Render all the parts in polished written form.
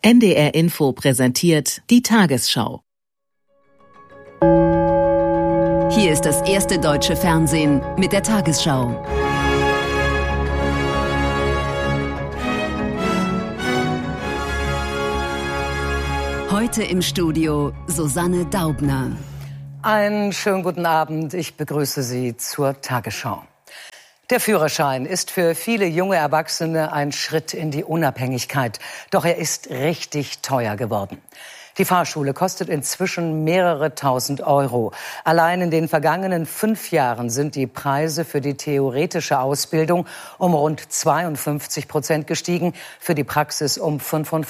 NDR Info präsentiert die Tagesschau. Hier ist das erste deutsche Fernsehen mit der Tagesschau. Heute im Studio Susanne Daubner. Einen schönen guten Abend. Ich begrüße Sie zur Tagesschau. Der Führerschein ist für viele junge Erwachsene ein Schritt in die Unabhängigkeit. Doch er ist richtig teuer geworden. Die Fahrschule kostet inzwischen mehrere tausend Euro. Allein in den vergangenen 5 Jahren sind die Preise für die theoretische Ausbildung um rund 52% gestiegen, für die Praxis um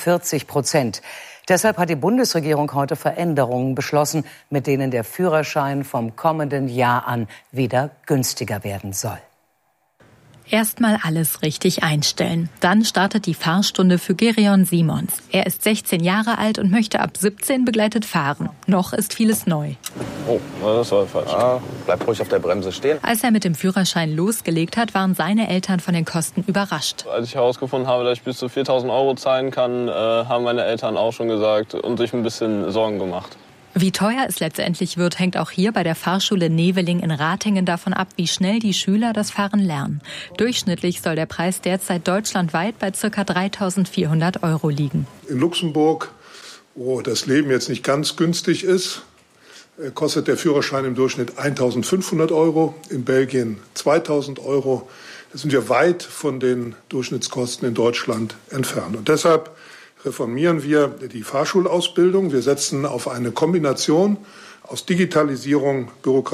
45%. Deshalb hat die Bundesregierung heute Veränderungen beschlossen, mit denen der Führerschein vom kommenden Jahr an wieder günstiger werden soll. Erstmal alles richtig einstellen. Dann startet die Fahrstunde für Gereon Simons. Er ist 16 Jahre alt und möchte ab 17 begleitet fahren. Noch ist vieles neu. Oh, das war falsch. Bleib ruhig auf der Bremse stehen. Als er mit dem Führerschein losgelegt hat, waren seine Eltern von den Kosten überrascht. Als ich herausgefunden habe, dass ich bis zu 4.000 Euro zahlen kann, haben meine Eltern auch schon gesagt und sich ein bisschen Sorgen gemacht. Wie teuer es letztendlich wird, hängt auch hier bei der Fahrschule Neveling in Ratingen davon ab, wie schnell die Schüler das Fahren lernen. Durchschnittlich soll der Preis derzeit deutschlandweit bei ca. 3.400 Euro liegen. In Luxemburg, wo das Leben jetzt nicht ganz günstig ist, kostet der Führerschein im Durchschnitt 1.500 Euro, in Belgien 2.000 Euro. Da sind wir weit von den Durchschnittskosten in Deutschland entfernt. Und deshalb reformieren wir die Fahrschulausbildung. Wir setzen auf eine Kombination aus Digitalisierung,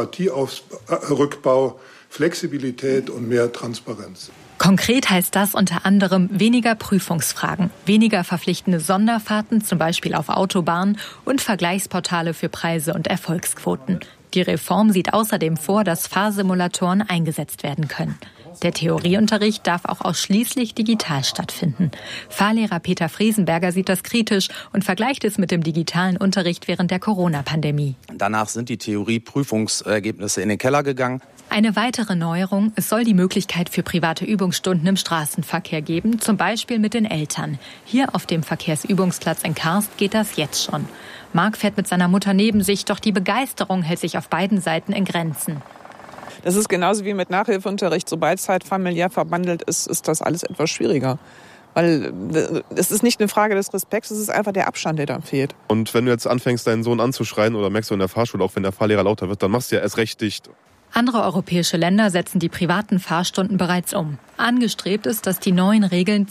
Bürokratierückbau, Flexibilität und mehr Transparenz. Konkret heißt das unter anderem weniger Prüfungsfragen, weniger verpflichtende Sonderfahrten, zum Beispiel auf Autobahnen, und Vergleichsportale für Preise und Erfolgsquoten. Die Reform sieht außerdem vor, dass Fahrsimulatoren eingesetzt werden können. Der Theorieunterricht darf auch ausschließlich digital stattfinden. Fahrlehrer Peter Friesenberger sieht das kritisch und vergleicht es mit dem digitalen Unterricht während der Corona-Pandemie. Danach sind die Theorieprüfungsergebnisse in den Keller gegangen. Eine weitere Neuerung: Es soll die Möglichkeit für private Übungsstunden im Straßenverkehr geben, zum Beispiel mit den Eltern. Hier auf dem Verkehrsübungsplatz in Karst geht das jetzt schon. Marc fährt mit seiner Mutter neben sich, doch die Begeisterung hält sich auf beiden Seiten in Grenzen. Das ist genauso wie mit Nachhilfeunterricht. Sobald es halt familiär verbandelt ist, ist das alles etwas schwieriger. Weil es ist nicht eine Frage des Respekts, es ist einfach der Abstand, der da fehlt. Und wenn du jetzt anfängst, deinen Sohn anzuschreien oder merkst du in der Fahrschule, auch wenn der Fahrlehrer lauter wird, dann machst du ja erst recht dicht. Andere europäische Länder setzen die privaten Fahrstunden bereits um. Angestrebt ist, dass die neuen Regeln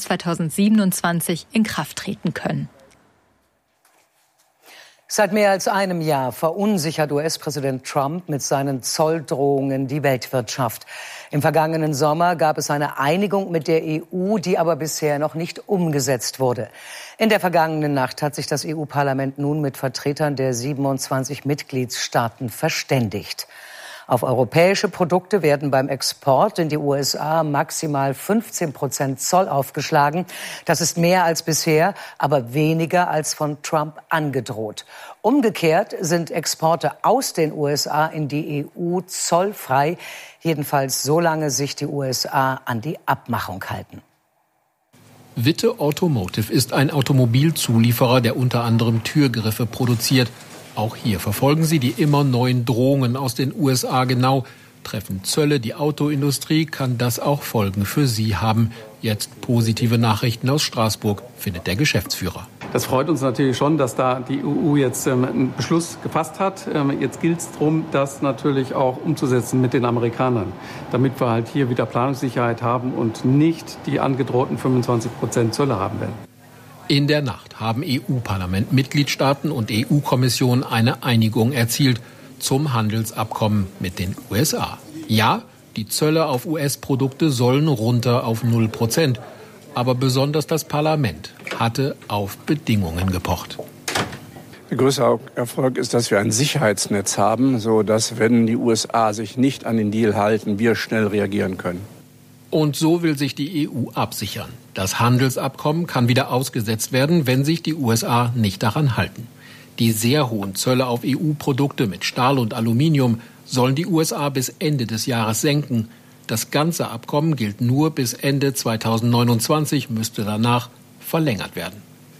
2027 in Kraft treten können. Seit mehr als einem Jahr verunsichert US-Präsident Trump mit seinen Zolldrohungen die Weltwirtschaft. Im vergangenen Sommer gab es eine Einigung mit der EU, die aber bisher noch nicht umgesetzt wurde. In der vergangenen Nacht hat sich das EU-Parlament nun mit Vertretern der 27 Mitgliedstaaten verständigt. Auf europäische Produkte werden beim Export in die USA maximal 15% Zoll aufgeschlagen. Das ist mehr als bisher, aber weniger als von Trump angedroht. Umgekehrt sind Exporte aus den USA in die EU zollfrei, jedenfalls solange sich die USA an die Abmachung halten. Witte Automotive ist ein Automobilzulieferer, der unter anderem Türgriffe produziert. Auch hier verfolgen sie die immer neuen Drohungen aus den USA genau. Treffen Zölle die Autoindustrie, kann das auch Folgen für sie haben. Jetzt positive Nachrichten aus Straßburg, findet der Geschäftsführer. Das freut uns natürlich schon, dass da die EU jetzt einen Beschluss gefasst hat. Jetzt gilt es darum, das natürlich auch umzusetzen mit den Amerikanern, damit wir halt hier wieder Planungssicherheit haben und nicht die angedrohten 25% Zölle haben werden. In der Nacht haben EU-Parlament, Mitgliedstaaten und EU-Kommission eine Einigung erzielt zum Handelsabkommen mit den USA. Ja, die Zölle auf US-Produkte sollen runter auf 0%. Aber besonders das Parlament hatte auf Bedingungen gepocht. Der größte Erfolg ist, dass wir ein Sicherheitsnetz haben, sodass, wenn die USA sich nicht an den Deal halten, wir schnell reagieren können. Und so will sich die EU absichern. Das Handelsabkommen kann wieder ausgesetzt werden, wenn sich die USA nicht daran halten. Die sehr hohen Zölle auf EU-Produkte mit Stahl und Aluminium sollen die USA bis Ende des Jahres senken. Das ganze Abkommen gilt nur bis Ende 2029, müsste danach verlängert werden.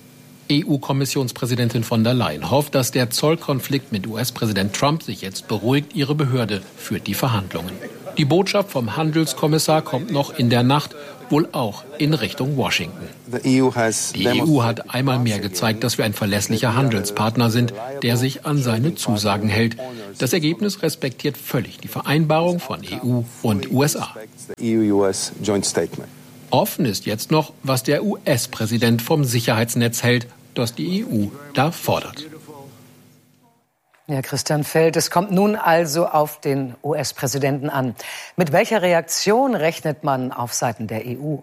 EU-Kommissionspräsidentin von der Leyen hofft, dass der Zollkonflikt mit US-Präsident Trump sich jetzt beruhigt. Ihre Behörde führt die Verhandlungen. Die Botschaft vom Handelskommissar kommt noch in der Nacht, wohl auch in Richtung Washington. Die EU hat einmal mehr gezeigt, dass wir ein verlässlicher Handelspartner sind, der sich an seine Zusagen hält. Das Ergebnis respektiert völlig die Vereinbarung von EU und USA. Offen ist jetzt noch, was der US-Präsident vom Sicherheitsnetz hält, das die EU da fordert. Ja, Christian Feld, es kommt nun also auf den US-Präsidenten an. Mit welcher Reaktion rechnet man auf Seiten der EU?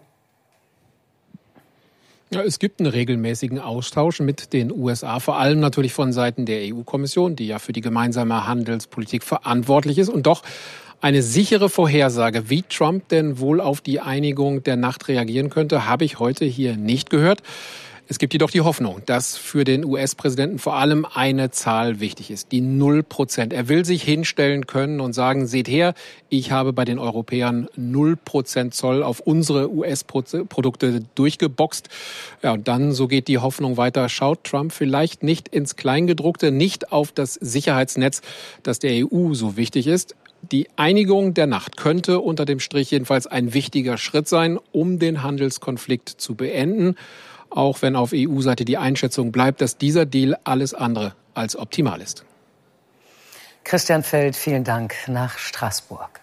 Ja, es gibt einen regelmäßigen Austausch mit den USA, vor allem natürlich von Seiten der EU-Kommission, die ja für die gemeinsame Handelspolitik verantwortlich ist. Und doch eine sichere Vorhersage, wie Trump denn wohl auf die Einigung der Nacht reagieren könnte, habe ich heute hier nicht gehört. Es gibt jedoch die Hoffnung, dass für den US-Präsidenten vor allem eine Zahl wichtig ist, die 0%. Er will sich hinstellen können und sagen, seht her, ich habe bei den Europäern 0% Zoll auf unsere US-Produkte durchgeboxt. Ja, und dann, so geht die Hoffnung weiter, schaut Trump vielleicht nicht ins Kleingedruckte, nicht auf das Sicherheitsnetz, das der EU so wichtig ist. Die Einigung der Nacht könnte unter dem Strich jedenfalls ein wichtiger Schritt sein, um den Handelskonflikt zu beenden. Auch wenn auf EU-Seite die Einschätzung bleibt, dass dieser Deal alles andere als optimal ist. Christian Feld, vielen Dank nach Straßburg.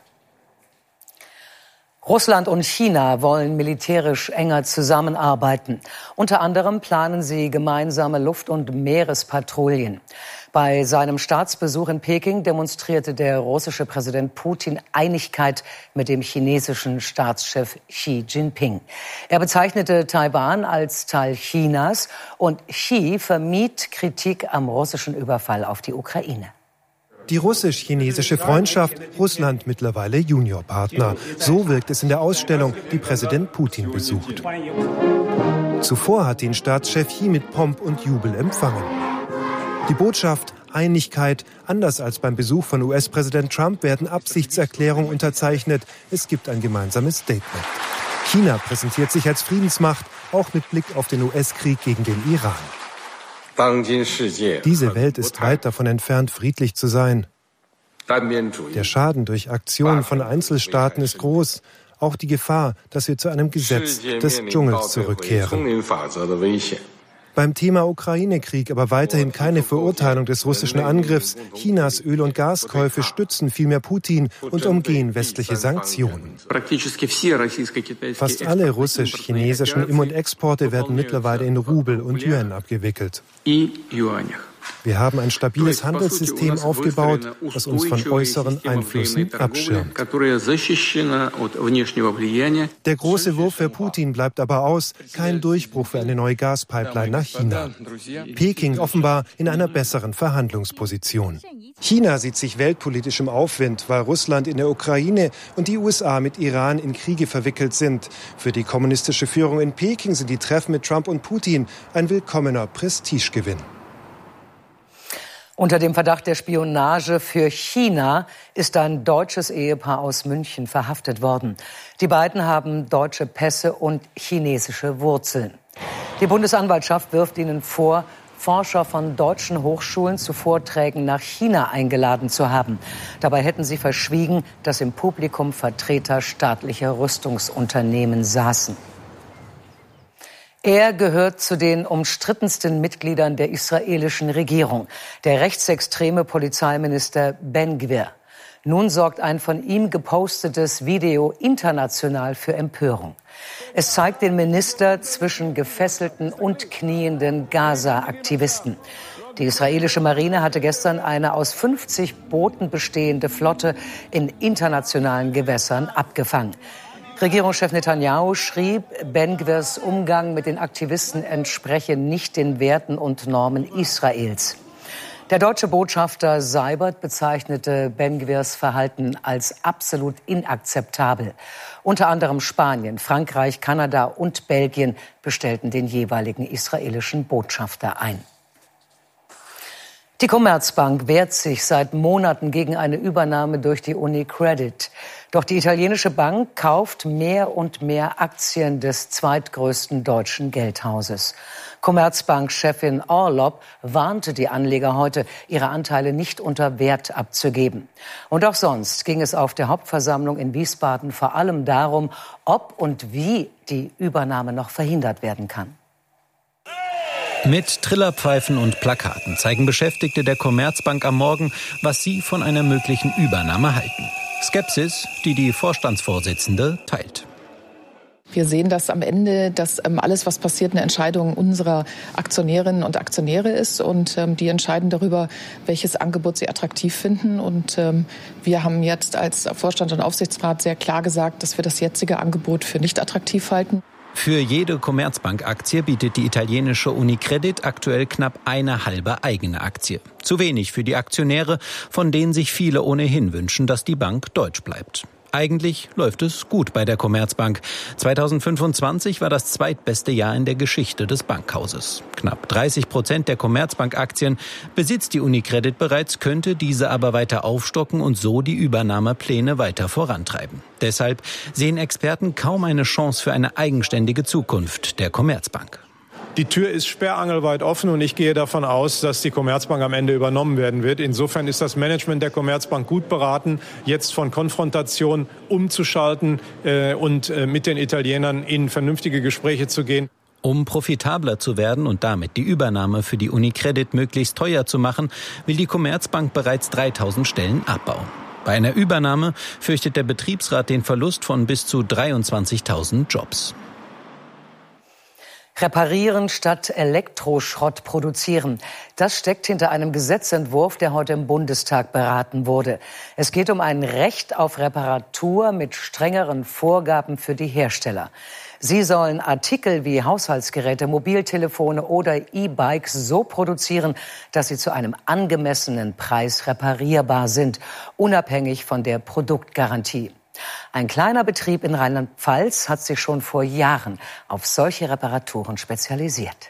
Russland und China wollen militärisch enger zusammenarbeiten. Unter anderem planen sie gemeinsame Luft- und Meerespatrouillen. Bei seinem Staatsbesuch in Peking demonstrierte der russische Präsident Putin Einigkeit mit dem chinesischen Staatschef Xi Jinping. Er bezeichnete Taiwan als Teil Chinas und Xi vermied Kritik am russischen Überfall auf die Ukraine. Die russisch-chinesische Freundschaft, Russland mittlerweile Juniorpartner. So wirkt es in der Ausstellung, die Präsident Putin besucht. Zuvor hat ihn Staatschef Xi mit Pomp und Jubel empfangen. Die Botschaft, Einigkeit, anders als beim Besuch von US-Präsident Trump werden Absichtserklärungen unterzeichnet. Es gibt ein gemeinsames Statement. China präsentiert sich als Friedensmacht, auch mit Blick auf den US-Krieg gegen den Iran. Diese Welt ist weit davon entfernt, friedlich zu sein. Der Schaden durch Aktionen von Einzelstaaten ist groß. Auch die Gefahr, dass wir zu einem Gesetz des Dschungels zurückkehren. Beim Thema Ukraine-Krieg aber weiterhin keine Verurteilung des russischen Angriffs. Chinas Öl- und Gaskäufe stützen vielmehr Putin und umgehen westliche Sanktionen. Fast alle russisch-chinesischen Im- und Exporte werden mittlerweile in Rubel und Yuan abgewickelt. Wir haben ein stabiles Handelssystem aufgebaut, das uns von äußeren Einflüssen abschirmt. Der große Wurf für Putin bleibt aber aus. Kein Durchbruch für eine neue Gaspipeline nach China. Peking offenbar in einer besseren Verhandlungsposition. China sieht sich weltpolitisch im Aufwind, weil Russland in der Ukraine und die USA mit Iran in Kriege verwickelt sind. Für die kommunistische Führung in Peking sind die Treffen mit Trump und Putin ein willkommener Prestigegewinn. Unter dem Verdacht der Spionage für China ist ein deutsches Ehepaar aus München verhaftet worden. Die beiden haben deutsche Pässe und chinesische Wurzeln. Die Bundesanwaltschaft wirft ihnen vor, Forscher von deutschen Hochschulen zu Vorträgen nach China eingeladen zu haben. Dabei hätten sie verschwiegen, dass im Publikum Vertreter staatlicher Rüstungsunternehmen saßen. Er gehört zu den umstrittensten Mitgliedern der israelischen Regierung, der rechtsextreme Polizeiminister Ben Gvir. Nun sorgt ein von ihm gepostetes Video international für Empörung. Es zeigt den Minister zwischen gefesselten und knienden Gaza-Aktivisten. Die israelische Marine hatte gestern eine aus 50 Booten bestehende Flotte in internationalen Gewässern abgefangen. Regierungschef Netanyahu schrieb, Ben Gvirs Umgang mit den Aktivisten entspreche nicht den Werten und Normen Israels. Der deutsche Botschafter Seibert bezeichnete Ben Gvirs Verhalten als absolut inakzeptabel. Unter anderem Spanien, Frankreich, Kanada und Belgien bestellten den jeweiligen israelischen Botschafter ein. Die Commerzbank wehrt sich seit Monaten gegen eine Übernahme durch die UniCredit. Doch die italienische Bank kauft mehr und mehr Aktien des zweitgrößten deutschen Geldhauses. Commerzbank-Chefin Orlopp warnte die Anleger heute, ihre Anteile nicht unter Wert abzugeben. Und auch sonst ging es auf der Hauptversammlung in Wiesbaden vor allem darum, ob und wie die Übernahme noch verhindert werden kann. Mit Trillerpfeifen und Plakaten zeigen Beschäftigte der Commerzbank am Morgen, was sie von einer möglichen Übernahme halten. Skepsis, die die Vorstandsvorsitzende teilt. Wir sehen, dass am Ende dass alles, was passiert, eine Entscheidung unserer Aktionärinnen und Aktionäre ist. Und die entscheiden darüber, welches Angebot sie attraktiv finden. Und wir haben jetzt als Vorstand und Aufsichtsrat sehr klar gesagt, dass wir das jetzige Angebot für nicht attraktiv halten. Für jede Commerzbank-Aktie bietet die italienische UniCredit aktuell knapp eine halbe eigene Aktie. Zu wenig für die Aktionäre, von denen sich viele ohnehin wünschen, dass die Bank deutsch bleibt. Eigentlich läuft es gut bei der Commerzbank. 2025 war das zweitbeste Jahr in der Geschichte des Bankhauses. Knapp 30% der Commerzbank-Aktien besitzt die UniCredit bereits, könnte diese aber weiter aufstocken und so die Übernahmepläne weiter vorantreiben. Deshalb sehen Experten kaum eine Chance für eine eigenständige Zukunft der Commerzbank. Die Tür ist sperrangelweit offen und ich gehe davon aus, dass die Commerzbank am Ende übernommen werden wird. Insofern ist das Management der Commerzbank gut beraten, jetzt von Konfrontation umzuschalten und mit den Italienern in vernünftige Gespräche zu gehen. Um profitabler zu werden und damit die Übernahme für die UniCredit möglichst teuer zu machen, will die Commerzbank bereits 3000 Stellen abbauen. Bei einer Übernahme fürchtet der Betriebsrat den Verlust von bis zu 23.000 Jobs. Reparieren statt Elektroschrott produzieren. Das steckt hinter einem Gesetzentwurf, der heute im Bundestag beraten wurde. Es geht um ein Recht auf Reparatur mit strengeren Vorgaben für die Hersteller. Sie sollen Artikel wie Haushaltsgeräte, Mobiltelefone oder E-Bikes so produzieren, dass sie zu einem angemessenen Preis reparierbar sind, unabhängig von der Produktgarantie. Ein kleiner Betrieb in Rheinland-Pfalz hat sich schon vor Jahren auf solche Reparaturen spezialisiert.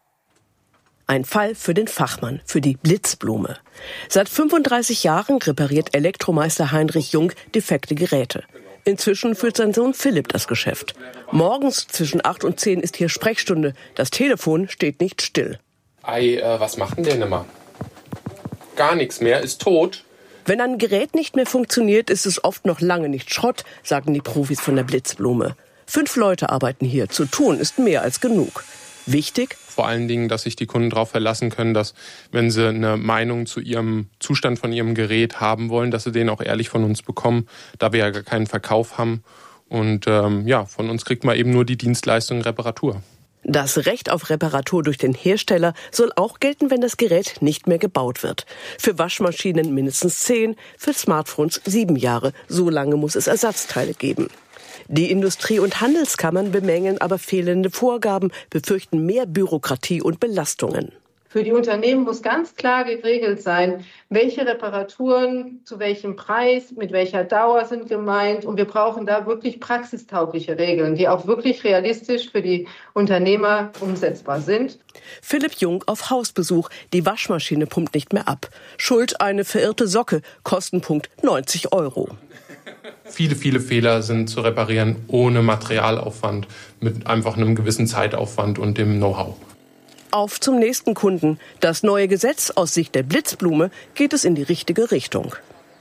Ein Fall für den Fachmann, für die Blitzblume. Seit 35 Jahren repariert Elektromeister Heinrich Jung defekte Geräte. Inzwischen führt sein Sohn Philipp das Geschäft. Morgens zwischen 8 und 10 ist hier Sprechstunde. Das Telefon steht nicht still. Was macht denn der immer? Gar nichts mehr, ist tot. Wenn ein Gerät nicht mehr funktioniert, ist es oft noch lange nicht Schrott, sagen die Profis von der Blitzblume. 5 Leute arbeiten hier. Zu tun ist mehr als genug. Wichtig? Vor allen Dingen, dass sich die Kunden darauf verlassen können, dass, wenn sie eine Meinung zu ihrem Zustand von ihrem Gerät haben wollen, dass sie den auch ehrlich von uns bekommen, da wir ja gar keinen Verkauf haben. Und von uns kriegt man eben nur die Dienstleistung Reparatur. Das Recht auf Reparatur durch den Hersteller soll auch gelten, wenn das Gerät nicht mehr gebaut wird. Für Waschmaschinen mindestens 10, für Smartphones 7 Jahre. So lange muss es Ersatzteile geben. Die Industrie- und Handelskammern bemängeln aber fehlende Vorgaben, befürchten mehr Bürokratie und Belastungen. Für die Unternehmen muss ganz klar geregelt sein, welche Reparaturen zu welchem Preis, mit welcher Dauer sind gemeint. Und wir brauchen da wirklich praxistaugliche Regeln, die auch wirklich realistisch für die Unternehmer umsetzbar sind. Philipp Jung auf Hausbesuch. Die Waschmaschine pumpt nicht mehr ab. Schuld eine verirrte Socke. Kostenpunkt 90 €. Viele Fehler sind zu reparieren ohne Materialaufwand, mit einfach einem gewissen Zeitaufwand und dem Know-how. Auf zum nächsten Kunden. Das neue Gesetz aus Sicht der Blitzblume geht es in die richtige Richtung.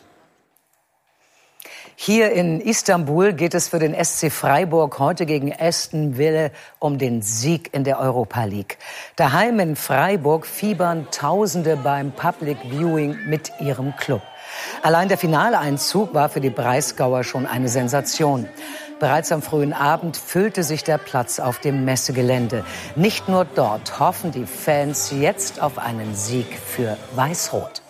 Hier in Istanbul geht es für den SC Freiburg heute gegen Aston Villa um den Sieg in der Europa League. Daheim in Freiburg fiebern Tausende beim Public Viewing mit ihrem Club. Allein der Finaleinzug war für die Breisgauer schon eine Sensation. Bereits am frühen Abend füllte sich der Platz auf dem Messegelände. Nicht nur dort hoffen die Fans jetzt auf einen Sieg für Weiß-Rot.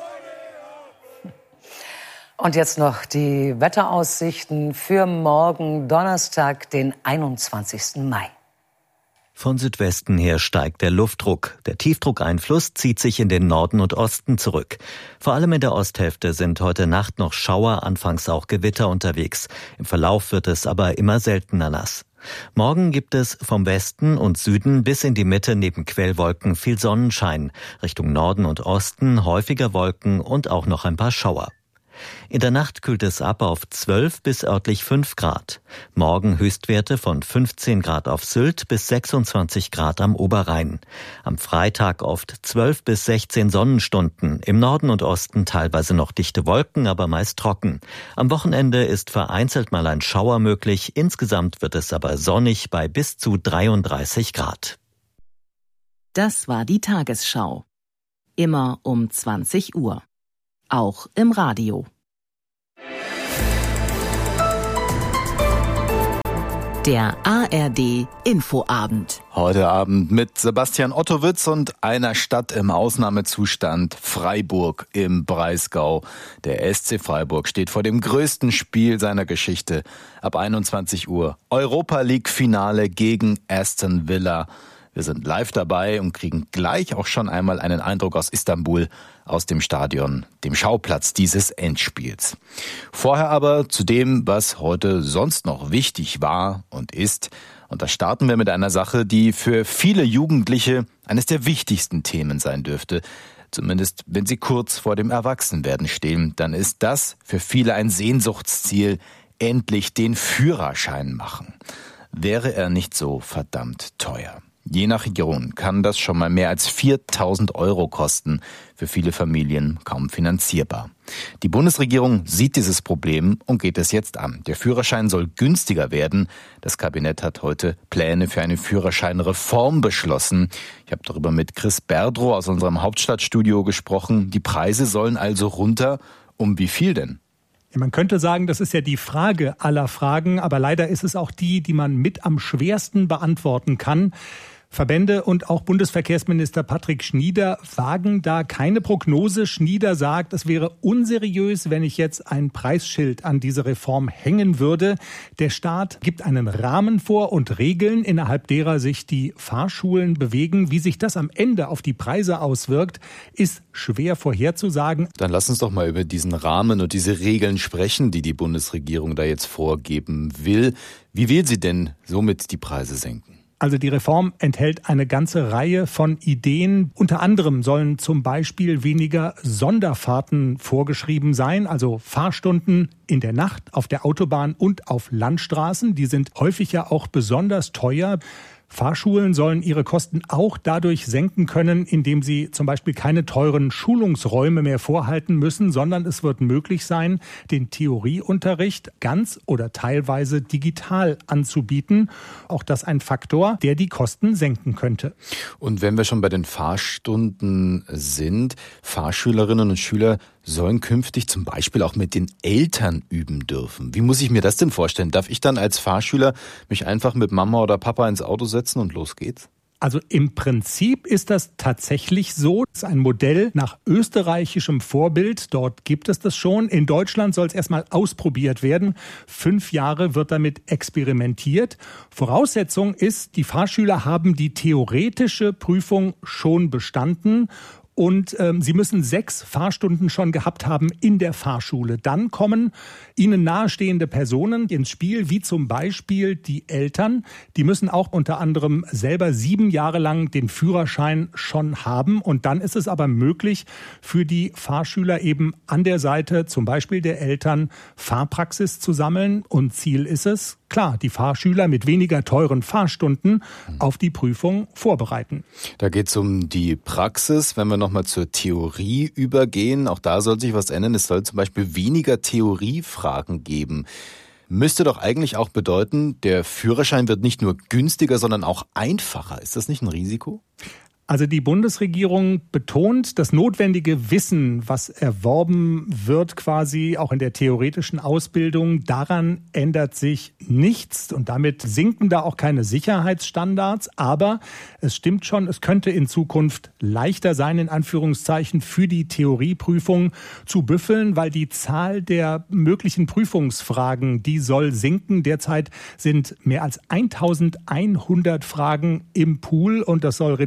Und jetzt noch die Wetteraussichten für morgen Donnerstag, den 21. Mai. Von Südwesten her steigt der Luftdruck. Der Tiefdruckeinfluss zieht sich in den Norden und Osten zurück. Vor allem in der Osthälfte sind heute Nacht noch Schauer, anfangs auch Gewitter unterwegs. Im Verlauf wird es aber immer seltener nass. Morgen gibt es vom Westen und Süden bis in die Mitte neben Quellwolken viel Sonnenschein. Richtung Norden und Osten häufiger Wolken und auch noch ein paar Schauer. In der Nacht kühlt es ab auf 12 bis örtlich 5 Grad. Morgen Höchstwerte von 15 Grad auf Sylt bis 26 Grad am Oberrhein. Am Freitag oft 12 bis 16 Sonnenstunden. Im Norden und Osten teilweise noch dichte Wolken, aber meist trocken. Am Wochenende ist vereinzelt mal ein Schauer möglich. Insgesamt wird es aber sonnig bei bis zu 33 Grad. Das war die Tagesschau. Immer um 20 Uhr. Auch im Radio. Der ARD Infoabend. Heute Abend mit Sebastian Ottowitz und einer Stadt im Ausnahmezustand, Freiburg im Breisgau. Der SC Freiburg steht vor dem größten Spiel seiner Geschichte. Ab 21 Uhr Europa League Finale gegen Aston Villa. Wir sind live dabei und kriegen gleich auch schon einmal einen Eindruck aus Istanbul, aus dem Stadion, dem Schauplatz dieses Endspiels. Vorher aber zu dem, was heute sonst noch wichtig war und ist. Und da starten wir mit einer Sache, die für viele Jugendliche eines der wichtigsten Themen sein dürfte. Zumindest wenn sie kurz vor dem Erwachsenwerden stehen, dann ist das für viele ein Sehnsuchtsziel, endlich den Führerschein machen. Wäre er nicht so verdammt teuer? Je nach Region kann das schon mal mehr als 4.000 € kosten, für viele Familien kaum finanzierbar. Die Bundesregierung sieht dieses Problem und geht es jetzt an. Der Führerschein soll günstiger werden. Das Kabinett hat heute Pläne für eine Führerscheinreform beschlossen. Ich habe darüber mit Chris Berdrow aus unserem Hauptstadtstudio gesprochen. Die Preise sollen also runter. Um wie viel denn? Man könnte sagen, das ist ja die Frage aller Fragen, aber leider ist es auch die man mit am schwersten beantworten kann. Verbände und auch Bundesverkehrsminister Patrick Schnieder wagen da keine Prognose. Schnieder sagt, es wäre unseriös, wenn ich jetzt ein Preisschild an diese Reform hängen würde. Der Staat gibt einen Rahmen vor und Regeln, innerhalb derer sich die Fahrschulen bewegen. Wie sich das am Ende auf die Preise auswirkt, ist schwer vorherzusagen. Dann lass uns doch mal über diesen Rahmen und diese Regeln sprechen, die die Bundesregierung da jetzt vorgeben will. Wie will sie denn somit die Preise senken? Also die Reform enthält eine ganze Reihe von Ideen. Unter anderem sollen zum Beispiel weniger Sonderfahrten vorgeschrieben sein, also Fahrstunden in der Nacht auf der Autobahn und auf Landstraßen. Die sind häufig ja auch besonders teuer. Fahrschulen sollen ihre Kosten auch dadurch senken können, indem sie zum Beispiel keine teuren Schulungsräume mehr vorhalten müssen, sondern es wird möglich sein, den Theorieunterricht ganz oder teilweise digital anzubieten. Auch das ein Faktor, der die Kosten senken könnte. Und wenn wir schon bei den Fahrstunden sind, Fahrschülerinnen und Schüler sollen künftig zum Beispiel auch mit den Eltern üben dürfen. Wie muss ich mir das denn vorstellen? Darf ich dann als Fahrschüler mich einfach mit Mama oder Papa ins Auto setzen und los geht's? Also im Prinzip ist das tatsächlich so. Das ist ein Modell nach österreichischem Vorbild. Dort gibt es das schon. In Deutschland soll es erstmal ausprobiert werden. 5 Jahre wird damit experimentiert. Voraussetzung ist, die Fahrschüler haben die theoretische Prüfung schon bestanden. Und sie müssen 6 Fahrstunden schon gehabt haben in der Fahrschule. Dann kommen ihnen nahestehende Personen ins Spiel, wie zum Beispiel die Eltern. Die müssen auch unter anderem selber 7 Jahre lang den Führerschein schon haben. Und dann ist es aber möglich, für die Fahrschüler eben an der Seite zum Beispiel der Eltern Fahrpraxis zu sammeln. Und Ziel ist es, klar, die Fahrschüler mit weniger teuren Fahrstunden auf die Prüfung vorbereiten. Da geht es um die Praxis. Wenn wir nochmal zur Theorie übergehen, auch da soll sich was ändern. Es soll zum Beispiel weniger Theoriefragen geben. Müsste doch eigentlich auch bedeuten, der Führerschein wird nicht nur günstiger, sondern auch einfacher. Ist das nicht ein Risiko? Also die Bundesregierung betont, das notwendige Wissen, was erworben wird quasi auch in der theoretischen Ausbildung, daran ändert sich nichts und damit sinken da auch keine Sicherheitsstandards. Aber es stimmt schon, es könnte in Zukunft leichter sein, in Anführungszeichen, für die Theorieprüfung zu büffeln, weil die Zahl der möglichen Prüfungsfragen, die soll sinken. Derzeit sind mehr als 1100 Fragen im Pool und das soll reduziert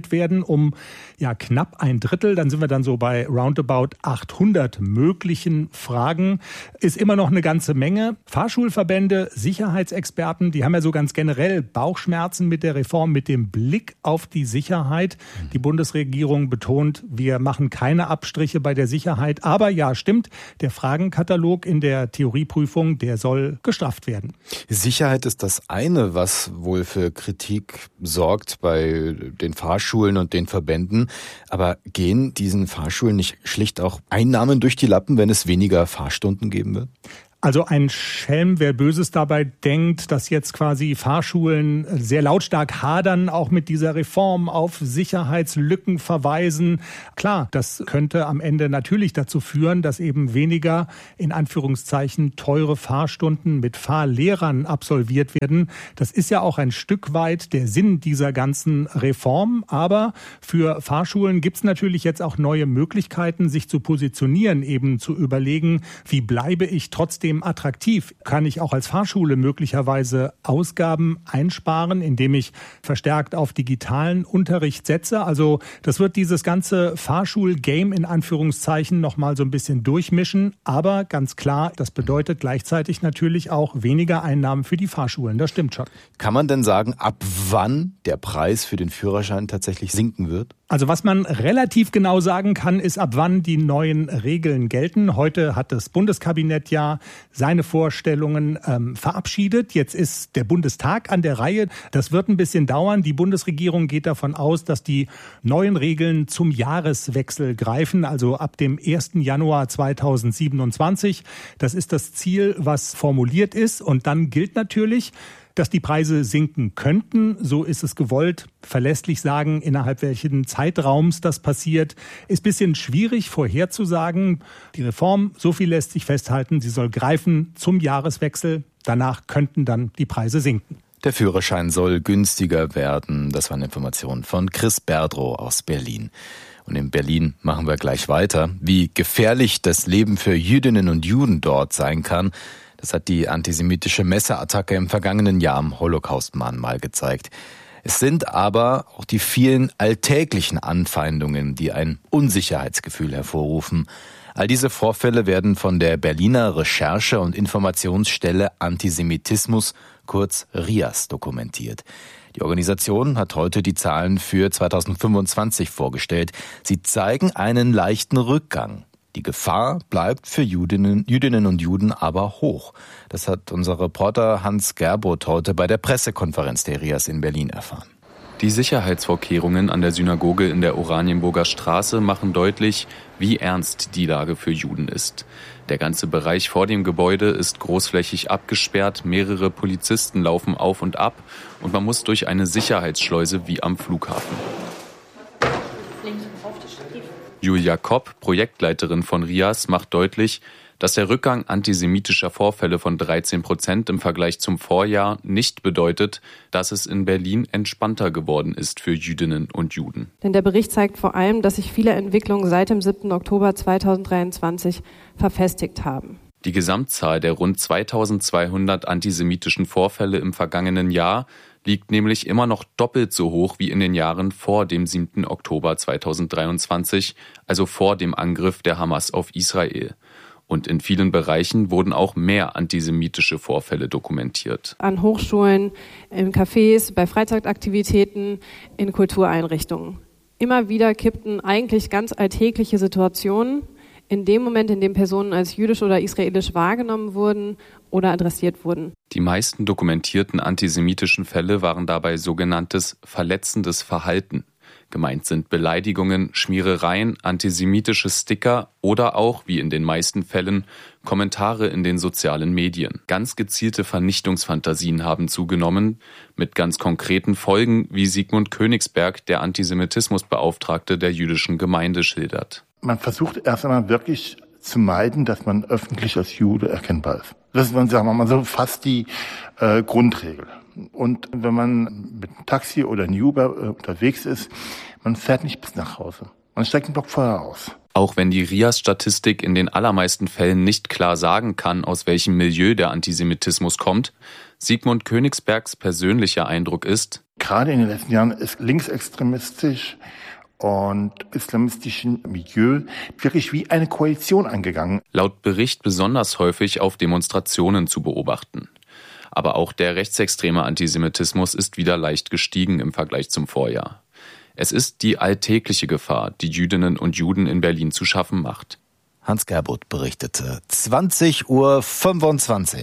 erhöht werden um knapp 1/3. Dann sind wir dann so bei roundabout 800 möglichen Fragen. Ist immer noch eine ganze Menge. Fahrschulverbände, Sicherheitsexperten, die haben ja so ganz generell Bauchschmerzen mit der Reform, mit dem Blick auf die Sicherheit. Die Bundesregierung betont, wir machen keine Abstriche bei der Sicherheit. Aber ja, stimmt, der Fragenkatalog in der Theorieprüfung, der soll gestrafft werden. Sicherheit ist das eine, was wohl für Kritik sorgt bei den Fahrschulen und den Verbänden. Aber gehen diesen Fahrschulen nicht schlicht auch Einnahmen durch die Lappen, wenn es weniger Fahrstunden geben wird? Also ein Schelm, wer Böses dabei denkt, dass jetzt quasi Fahrschulen sehr lautstark hadern, auch mit dieser Reform auf Sicherheitslücken verweisen. Klar, das könnte am Ende natürlich dazu führen, dass eben weniger, in Anführungszeichen, teure Fahrstunden mit Fahrlehrern absolviert werden. Das ist ja auch ein Stück weit der Sinn dieser ganzen Reform. Aber für Fahrschulen gibt es natürlich jetzt auch neue Möglichkeiten, sich zu positionieren, eben zu überlegen, wie bleibe ich trotzdem attraktiv? Kann ich auch als Fahrschule möglicherweise Ausgaben einsparen, indem ich verstärkt auf digitalen Unterricht setze? Also das wird dieses ganze Fahrschul-Game in Anführungszeichen nochmal so ein bisschen durchmischen. Aber ganz klar, das bedeutet gleichzeitig natürlich auch weniger Einnahmen für die Fahrschulen. Das stimmt schon. Kann man denn sagen, ab wann der Preis für den Führerschein tatsächlich sinken wird? Also was man relativ genau sagen kann, ist, ab wann die neuen Regeln gelten. Heute hat das Bundeskabinett ja seine Vorstellungen verabschiedet. Jetzt ist der Bundestag an der Reihe. Das wird ein bisschen dauern. Die Bundesregierung geht davon aus, dass die neuen Regeln zum Jahreswechsel greifen, also ab dem 1. Januar 2027. Das ist das Ziel, was formuliert ist. Und dann gilt natürlich, dass die Preise sinken könnten. So ist es gewollt. Verlässlich sagen, innerhalb welchen Zeitraums das passiert, ist ein bisschen schwierig vorherzusagen. Die Reform, so viel lässt sich festhalten, sie soll greifen zum Jahreswechsel. Danach könnten dann die Preise sinken. Der Führerschein soll günstiger werden. Das waren Informationen von Chris Berdrow aus Berlin. Und in Berlin machen wir gleich weiter. Wie gefährlich das Leben für Jüdinnen und Juden dort sein kann, das hat die antisemitische Messerattacke im vergangenen Jahr am Holocaust-Mahnmal gezeigt. Es sind aber auch die vielen alltäglichen Anfeindungen, die ein Unsicherheitsgefühl hervorrufen. All diese Vorfälle werden von der Berliner Recherche- und Informationsstelle Antisemitismus, kurz RIAS, dokumentiert. Die Organisation hat heute die Zahlen für 2025 vorgestellt. Sie zeigen einen leichten Rückgang. Die Gefahr bleibt für Jüdinnen und Juden aber hoch. Das hat unser Reporter Hans Gerboth heute bei der Pressekonferenz der RIAS in Berlin erfahren. Die Sicherheitsvorkehrungen an der Synagoge in der Oranienburger Straße machen deutlich, wie ernst die Lage für Juden ist. Der ganze Bereich vor dem Gebäude ist großflächig abgesperrt, mehrere Polizisten laufen auf und ab und man muss durch eine Sicherheitsschleuse wie am Flughafen. Julia Kopp, Projektleiterin von RIAS, macht deutlich, dass der Rückgang antisemitischer Vorfälle von 13% im Vergleich zum Vorjahr nicht bedeutet, dass es in Berlin entspannter geworden ist für Jüdinnen und Juden. Denn der Bericht zeigt vor allem, dass sich viele Entwicklungen seit dem 7. Oktober 2023 verfestigt haben. Die Gesamtzahl der rund 2200 antisemitischen Vorfälle im vergangenen Jahr liegt nämlich immer noch doppelt so hoch wie in den Jahren vor dem 7. Oktober 2023, also vor dem Angriff der Hamas auf Israel. Und in vielen Bereichen wurden auch mehr antisemitische Vorfälle dokumentiert. An Hochschulen, in Cafés, bei Freizeitaktivitäten, in Kultureinrichtungen. Immer wieder kippten eigentlich ganz alltägliche Situationen in dem Moment, in dem Personen als jüdisch oder israelisch wahrgenommen wurden oder adressiert wurden. Die meisten dokumentierten antisemitischen Fälle waren dabei sogenanntes verletzendes Verhalten. Gemeint sind Beleidigungen, Schmierereien, antisemitische Sticker oder auch, wie in den meisten Fällen, Kommentare in den sozialen Medien. Ganz gezielte Vernichtungsfantasien haben zugenommen, mit ganz konkreten Folgen, wie Sigmund Königsberg, der Antisemitismusbeauftragte der jüdischen Gemeinde, schildert. Man versucht erst einmal wirklich zu meiden, dass man öffentlich als Jude erkennbar ist. Das ist, sagen wir mal so, fast die Grundregel. Und wenn man mit einem Taxi oder einem Uber unterwegs ist, man fährt nicht bis nach Hause. Man steigt einen Block vorher aus. Auch wenn die RIAS-Statistik in den allermeisten Fällen nicht klar sagen kann, aus welchem Milieu der Antisemitismus kommt, Sigmund Königsbergs persönlicher Eindruck ist: Gerade in den letzten Jahren ist linksextremistisch und islamistischen Milieu wirklich wie eine Koalition angegangen. Laut Bericht besonders häufig auf Demonstrationen zu beobachten. Aber auch der rechtsextreme Antisemitismus ist wieder leicht gestiegen im Vergleich zum Vorjahr. Es ist die alltägliche Gefahr, die Jüdinnen und Juden in Berlin zu schaffen macht. Hans Gerbuth berichtete. 20:25 Uhr.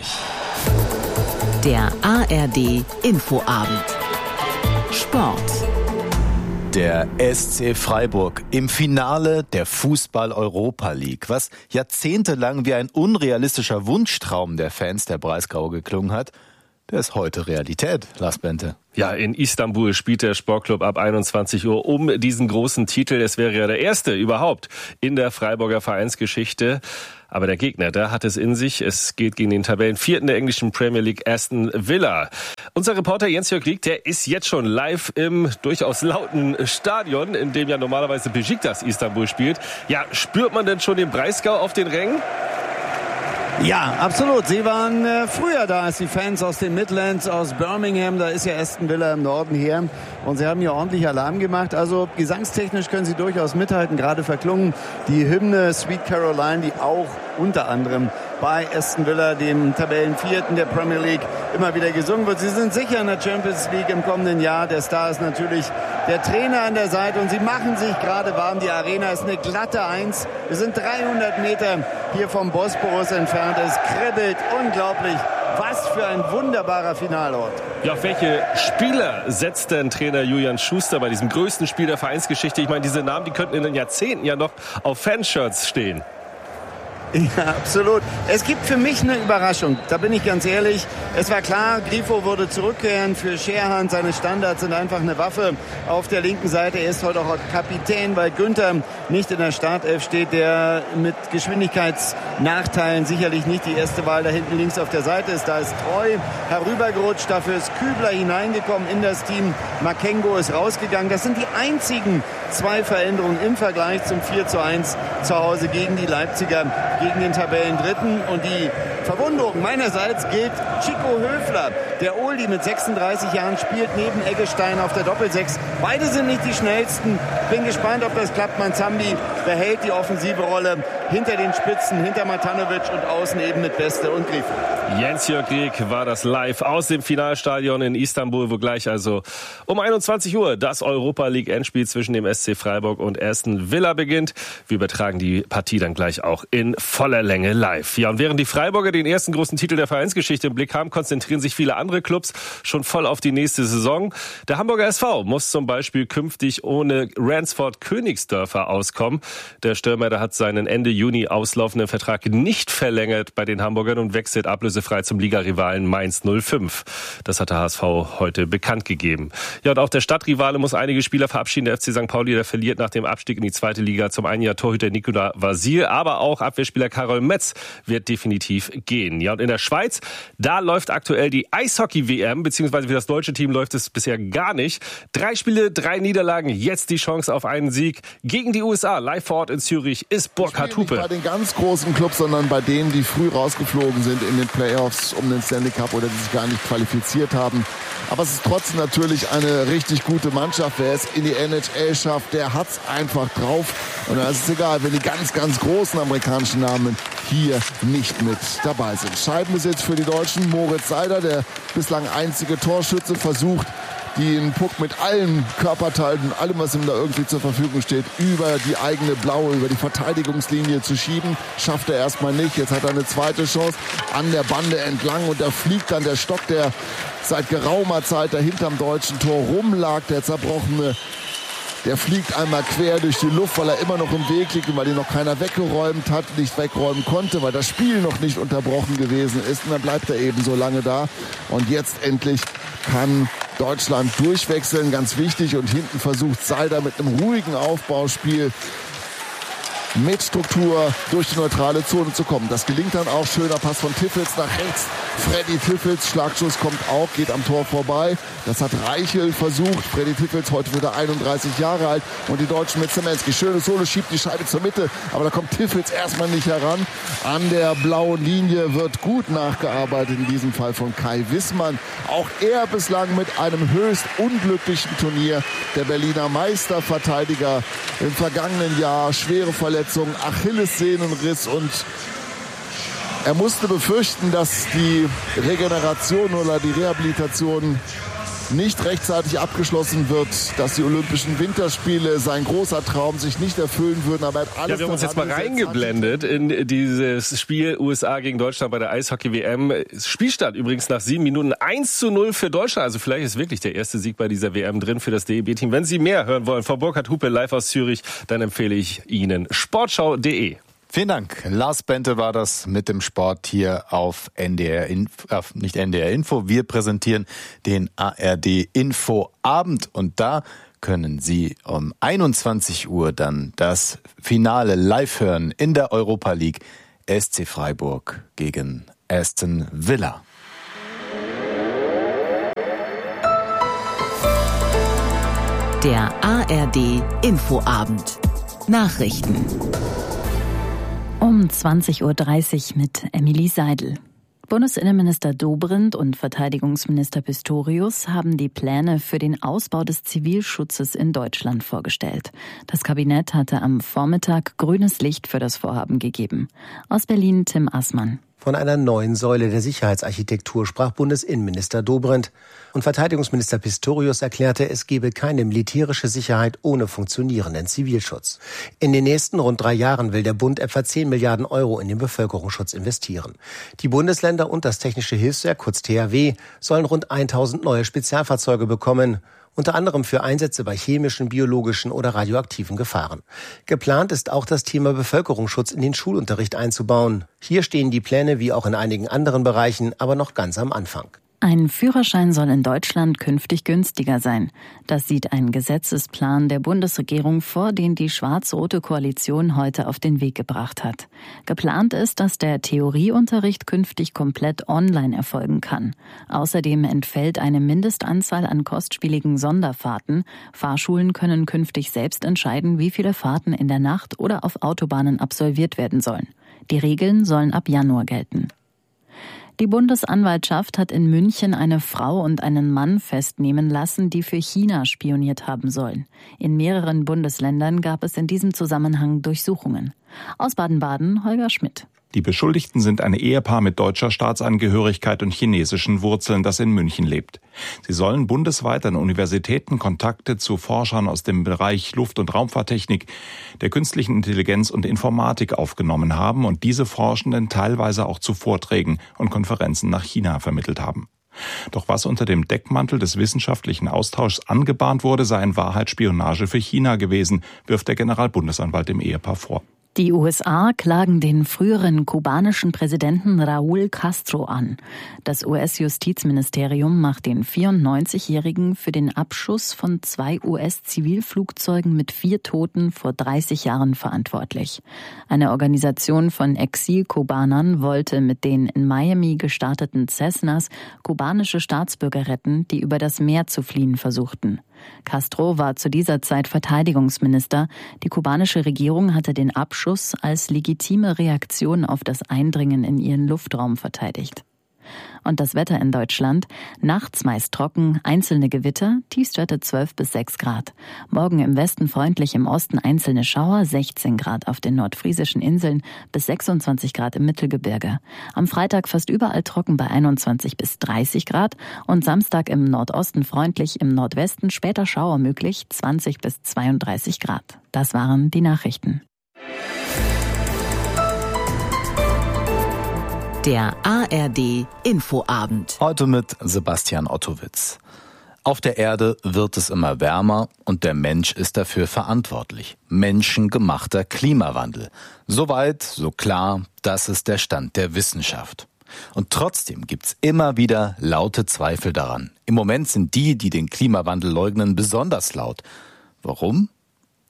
Der ARD Infoabend. Sport. Der SC Freiburg im Finale der Fußball-Europa League, was jahrzehntelang wie ein unrealistischer Wunschtraum der Fans der Breisgau geklungen hat, der ist heute Realität, Lars Bente. Ja, in Istanbul spielt der Sportclub ab 21 Uhr um diesen großen Titel. Es wäre ja der erste überhaupt in der Freiburger Vereinsgeschichte. Aber der Gegner, der hat es in sich. Es geht gegen den Tabellenvierten der englischen Premier League, Aston Villa. Unser Reporter Jens-Jörg Rieck, der ist jetzt schon live im durchaus lauten Stadion, in dem ja normalerweise Besiktas Istanbul spielt. Ja, spürt man denn schon den Breisgau auf den Rängen? Ja, absolut. Sie waren früher da als die Fans aus den Midlands, aus Birmingham. Da ist ja Aston Villa im Norden hier. Und sie haben hier ordentlich Alarm gemacht. Also gesangstechnisch können sie durchaus mithalten. Gerade verklungen die Hymne Sweet Caroline, die auch unter anderem bei Aston Villa, dem Tabellenvierten der Premier League, immer wieder gesungen wird. Sie sind sicher in der Champions League im kommenden Jahr. Der Star ist natürlich der Trainer an der Seite und sie machen sich gerade warm. Die Arena ist eine glatte 1. Wir sind 300 Meter hier vom Bosporus entfernt. Es kribbelt unglaublich. Was für ein wunderbarer Finalort. Ja, auf welche Spieler setzt denn Trainer Julian Schuster bei diesem größten Spiel der Vereinsgeschichte? Ich meine, diese Namen, die könnten in den Jahrzehnten ja noch auf Fanshirts stehen. Ja, absolut. Es gibt für mich eine Überraschung, da bin ich ganz ehrlich. Es war klar, Grifo würde zurückkehren für Scherhan. Seine Standards sind einfach eine Waffe auf der linken Seite. Er ist heute auch Kapitän, weil Günther nicht in der Startelf steht, der mit Geschwindigkeitsnachteilen sicherlich nicht die erste Wahl da hinten links auf der Seite ist. Da ist Treu herübergerutscht, dafür ist Kübler hineingekommen in das Team. Makengo ist rausgegangen. Das sind die einzigen zwei Veränderungen im Vergleich zum 4:1 zu Hause gegen die Leipziger, gegen den Tabellendritten. Und die Verwunderung meinerseits gilt Chico Höfler. Der Oldie mit 36 Jahren spielt neben Eggestein auf der Doppelsechs. Beide sind nicht die schnellsten. Bin gespannt, ob das klappt. Manzambi behält die offensive Rolle hinter den Spitzen, hinter Matanovic und außen eben mit Beste und Grifo. Jens-Jörg Rieck war das live aus dem Finalstadion in Istanbul, wo gleich also um 21 Uhr das Europa League Endspiel zwischen dem SC Freiburg und Aston Villa beginnt. Wir übertragen die Partie dann gleich auch in voller Länge live. Ja, und während die Freiburger den ersten großen Titel der Vereinsgeschichte im Blick haben, konzentrieren sich viele andere Clubs schon voll auf die nächste Saison. Der Hamburger SV muss zum Beispiel künftig ohne Ransford Königsdörfer auskommen. Der Stürmer, der hat seinen Ende Juni auslaufenden Vertrag nicht verlängert bei den Hamburgern und wechselt ablösefrei zum Ligarivalen Mainz 05. Das hat der HSV heute bekannt gegeben. Ja, und auch der Stadtrivale muss einige Spieler verabschieden. Der FC St. Pauli, der verliert nach dem Abstieg in die zweite Liga zum einen Jahr Torhüter Nicolas Vasil, aber auch Abwehrspieler Karol Metz wird definitiv gehen. Ja, und in der Schweiz, da läuft aktuell die Eishockey-WM, beziehungsweise für das deutsche Team läuft es bisher gar nicht. 3 Spiele, 3 Niederlagen, jetzt die Chance auf einen Sieg gegen die USA. Live vor Ort in Zürich ist Burkhard Hupe. Nicht bei den ganz großen Clubs, sondern bei denen, die früh rausgeflogen sind in den Playoffs um den Stanley Cup oder die sich gar nicht qualifiziert haben. Aber es ist trotzdem natürlich eine richtig gute Mannschaft. Wer es in die NHL schafft, der hat's einfach drauf. Und da ist es egal, wenn die ganz, ganz großen amerikanischen Namen hier nicht mit dabei sind. Scheibenbesitz für die Deutschen. Moritz Seider, der bislang einzige Torschütze, versucht, den Puck mit allen Körperteilen und allem, was ihm da irgendwie zur Verfügung steht, über die eigene blaue, über die Verteidigungslinie zu schieben. Schafft er erstmal nicht. Jetzt hat er eine zweite Chance an der Bande entlang und da fliegt dann der Stock, der seit geraumer Zeit da hinterm deutschen Tor rumlag, der zerbrochene. Der fliegt einmal quer durch die Luft, weil er immer noch im Weg liegt und weil ihn noch keiner weggeräumt hat, nicht wegräumen konnte, weil das Spiel noch nicht unterbrochen gewesen ist. Und dann bleibt er eben so lange da. Und jetzt endlich kann Deutschland durchwechseln, ganz wichtig. Und hinten versucht Seider mit einem ruhigen Aufbauspiel mit Struktur durch die neutrale Zone zu kommen. Das gelingt dann auch. Schöner Pass von Tiffels nach rechts. Freddy Tiffels, Schlagschuss kommt auch, geht am Tor vorbei. Das hat Reichel versucht. Freddy Tiffels, heute wieder 31 Jahre alt. Und die Deutschen mit Zemenski. Schönes Solo, schiebt die Scheibe zur Mitte. Aber da kommt Tiffels erstmal nicht heran. An der blauen Linie wird gut nachgearbeitet, in diesem Fall von Kai Wissmann. Auch er bislang mit einem höchst unglücklichen Turnier. Der Berliner Meisterverteidiger im vergangenen Jahr. Schwere Verletzung, Achillessehnenriss und er musste befürchten, dass die Regeneration oder die Rehabilitation nicht rechtzeitig abgeschlossen wird, dass die Olympischen Winterspiele, sein großer Traum, sich nicht erfüllen würden. Aber er hat alles. Ja, wir haben uns jetzt mal reingeblendet in dieses Spiel USA gegen Deutschland bei der Eishockey-WM. Spielstand übrigens nach 7 Minuten 1:0 für Deutschland. Also vielleicht ist wirklich der erste Sieg bei dieser WM drin für das DEB-Team. Wenn Sie mehr hören wollen von Burkhard Hupe live aus Zürich, dann empfehle ich Ihnen sportschau.de. Vielen Dank. Lars Bente war das mit dem Sport hier auf NDR Info. Wir präsentieren den ARD Infoabend und da können Sie um 21 Uhr dann das Finale live hören in der Europa League. SC Freiburg gegen Aston Villa. Der ARD Infoabend. Nachrichten. Um 20:30 Uhr mit Emilie Seidel. Bundesinnenminister Dobrindt und Verteidigungsminister Pistorius haben die Pläne für den Ausbau des Zivilschutzes in Deutschland vorgestellt. Das Kabinett hatte am Vormittag grünes Licht für das Vorhaben gegeben. Aus Berlin Tim Assmann. Von einer neuen Säule der Sicherheitsarchitektur sprach Bundesinnenminister Dobrindt. Und Verteidigungsminister Pistorius erklärte, es gebe keine militärische Sicherheit ohne funktionierenden Zivilschutz. In den nächsten rund 3 Jahren will der Bund etwa 10 Milliarden Euro in den Bevölkerungsschutz investieren. Die Bundesländer und das Technische Hilfswerk, kurz THW, sollen rund 1000 neue Spezialfahrzeuge bekommen. Unter anderem für Einsätze bei chemischen, biologischen oder radioaktiven Gefahren. Geplant ist auch das Thema Bevölkerungsschutz in den Schulunterricht einzubauen. Hier stehen die Pläne wie auch in einigen anderen Bereichen aber noch ganz am Anfang. Ein Führerschein soll in Deutschland künftig günstiger sein. Das sieht ein Gesetzesplan der Bundesregierung vor, den die schwarz-rote Koalition heute auf den Weg gebracht hat. Geplant ist, dass der Theorieunterricht künftig komplett online erfolgen kann. Außerdem entfällt eine Mindestanzahl an kostspieligen Sonderfahrten. Fahrschulen können künftig selbst entscheiden, wie viele Fahrten in der Nacht oder auf Autobahnen absolviert werden sollen. Die Regeln sollen ab Januar gelten. Die Bundesanwaltschaft hat in München eine Frau und einen Mann festnehmen lassen, die für China spioniert haben sollen. In mehreren Bundesländern gab es in diesem Zusammenhang Durchsuchungen. Aus Baden-Baden Holger Schmidt. Die Beschuldigten sind ein Ehepaar mit deutscher Staatsangehörigkeit und chinesischen Wurzeln, das in München lebt. Sie sollen bundesweit an Universitäten Kontakte zu Forschern aus dem Bereich Luft- und Raumfahrttechnik, der künstlichen Intelligenz und Informatik aufgenommen haben und diese Forschenden teilweise auch zu Vorträgen und Konferenzen nach China vermittelt haben. Doch was unter dem Deckmantel des wissenschaftlichen Austauschs angebahnt wurde, sei in Wahrheit Spionage für China gewesen, wirft der Generalbundesanwalt dem Ehepaar vor. Die USA klagen den früheren kubanischen Präsidenten Raúl Castro an. Das US-Justizministerium macht den 94-Jährigen für den Abschuss von 2 US-Zivilflugzeugen mit 4 Toten vor 30 Jahren verantwortlich. Eine Organisation von Exil-Kubanern wollte mit den in Miami gestarteten Cessnas kubanische Staatsbürger retten, die über das Meer zu fliehen versuchten. Castro war zu dieser Zeit Verteidigungsminister. Die kubanische Regierung hatte den Abschuss als legitime Reaktion auf das Eindringen in ihren Luftraum verteidigt. Und das Wetter in Deutschland: nachts meist trocken, einzelne Gewitter, Tiefstwerte 12 bis 6 Grad. Morgen im Westen freundlich, im Osten einzelne Schauer, 16 Grad auf den nordfriesischen Inseln bis 26 Grad im Mittelgebirge. Am Freitag fast überall trocken bei 21 bis 30 Grad und Samstag im Nordosten freundlich, im Nordwesten später Schauer möglich, 20 bis 32 Grad. Das waren die Nachrichten. Der ARD Infoabend. Heute mit Sebastian Ottowitz. Auf der Erde wird es immer wärmer und der Mensch ist dafür verantwortlich. Menschengemachter Klimawandel. So weit, so klar, das ist der Stand der Wissenschaft. Und trotzdem gibt's immer wieder laute Zweifel daran. Im Moment sind die den Klimawandel leugnen, besonders laut. Warum?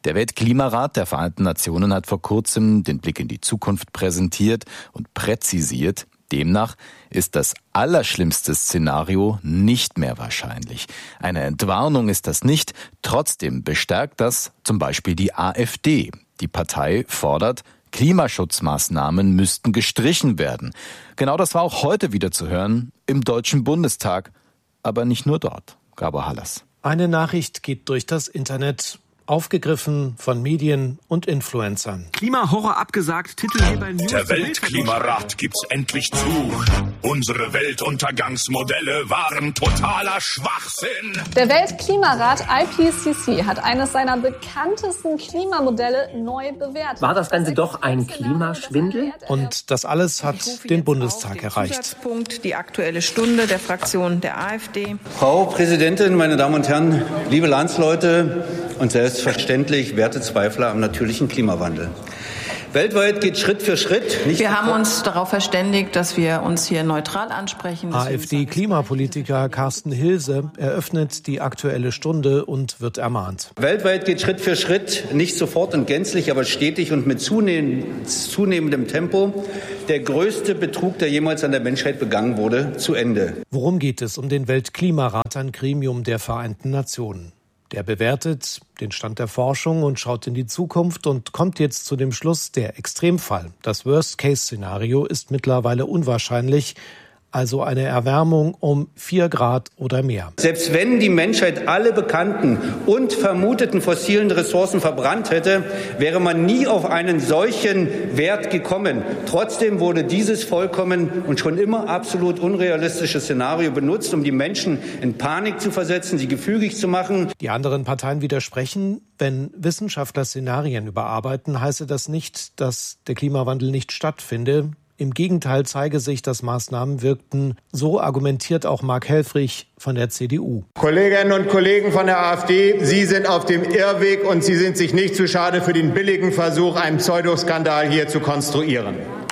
Der Weltklimarat der Vereinten Nationen hat vor kurzem den Blick in die Zukunft präsentiert und präzisiert. Demnach ist das allerschlimmste Szenario nicht mehr wahrscheinlich. Eine Entwarnung ist das nicht. Trotzdem bestärkt das zum Beispiel die AfD. Die Partei fordert, Klimaschutzmaßnahmen müssten gestrichen werden. Genau das war auch heute wieder zu hören im Deutschen Bundestag. Aber nicht nur dort. Gabor Hallas. Eine Nachricht geht durch das Internet, aufgegriffen von Medien und Influencern. Klimahorror abgesagt, Titelgeber News. Der Weltklimarat gibt's endlich zu. Unsere Weltuntergangsmodelle waren totaler Schwachsinn. Der Weltklimarat IPCC hat eines seiner bekanntesten Klimamodelle neu bewertet. War das Ganze doch ein Klimaschwindel? Und das alles hat den Bundestag erreicht. Die Aktuelle Stunde der Fraktion der AfD. Frau Präsidentin, meine Damen und Herren, liebe Landsleute und selbstverständlich werte Zweifler am natürlichen Klimawandel. Weltweit geht Schritt für Schritt. Wir haben uns darauf verständigt, dass wir uns hier neutral ansprechen. AfD-Klimapolitiker Carsten Hilse eröffnet die Aktuelle Stunde und wird ermahnt. Weltweit geht Schritt für Schritt, nicht sofort und gänzlich, aber stetig und mit zunehmendem Tempo, der größte Betrug, der jemals an der Menschheit begangen wurde, zu Ende. Worum geht es? Um den Weltklimarat, ein Gremium der Vereinten Nationen. Der bewertet den Stand der Forschung und schaut in die Zukunft und kommt jetzt zu dem Schluss, der Extremfall, das Worst-Case-Szenario ist mittlerweile unwahrscheinlich, also eine Erwärmung um 4 Grad oder mehr. Selbst wenn die Menschheit alle bekannten und vermuteten fossilen Ressourcen verbrannt hätte, wäre man nie auf einen solchen Wert gekommen. Trotzdem wurde dieses vollkommen und schon immer absolut unrealistische Szenario benutzt, um die Menschen in Panik zu versetzen, sie gefügig zu machen. Die anderen Parteien widersprechen. Wenn Wissenschaftler Szenarien überarbeiten, heiße das nicht, dass der Klimawandel nicht stattfinde. Im Gegenteil zeige sich, dass Maßnahmen wirkten. So argumentiert auch Mark Helfrich von der CDU. Kolleginnen und Kollegen von der AfD, Sie sind auf dem Irrweg und Sie sind sich nicht zu schade für den billigen Versuch, einen Pseudoskandal hier zu konstruieren.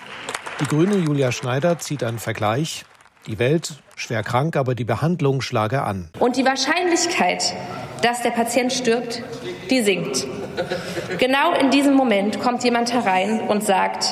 Die Grüne Julia Schneider zieht einen Vergleich. Die Welt schwer krank, aber die Behandlung schlage an. Und die Wahrscheinlichkeit, dass der Patient stirbt, die sinkt. Genau in diesem Moment kommt jemand herein und sagt: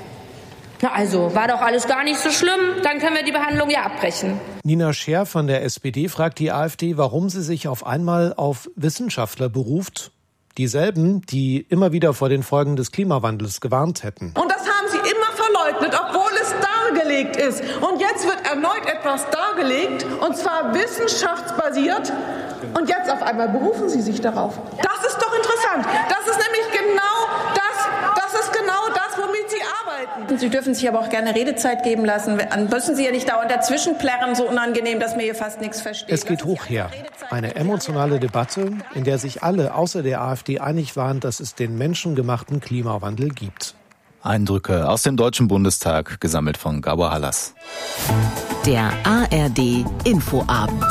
Na also, war doch alles gar nicht so schlimm, dann können wir die Behandlung ja abbrechen. Nina Scher von der SPD fragt die AfD, warum sie sich auf einmal auf Wissenschaftler beruft. Dieselben, die immer wieder vor den Folgen des Klimawandels gewarnt hätten. Und das haben sie immer verleugnet, obwohl es dargelegt ist. Und jetzt wird erneut etwas dargelegt, und zwar wissenschaftsbasiert. Und jetzt auf einmal berufen sie sich darauf. Das ist doch interessant. Das ist nämlich genau das, womit sie arbeiten. Sie dürfen sich aber auch gerne Redezeit geben lassen. Dann müssen Sie ja nicht dauernd dazwischen plärren, so unangenehm, dass mir hier fast nichts versteht. Es geht hoch her. Eine emotionale Debatte, in der sich alle außer der AfD einig waren, dass es den menschengemachten Klimawandel gibt. Eindrücke aus dem Deutschen Bundestag, gesammelt von Gabor Hallas. Der ARD Infoabend.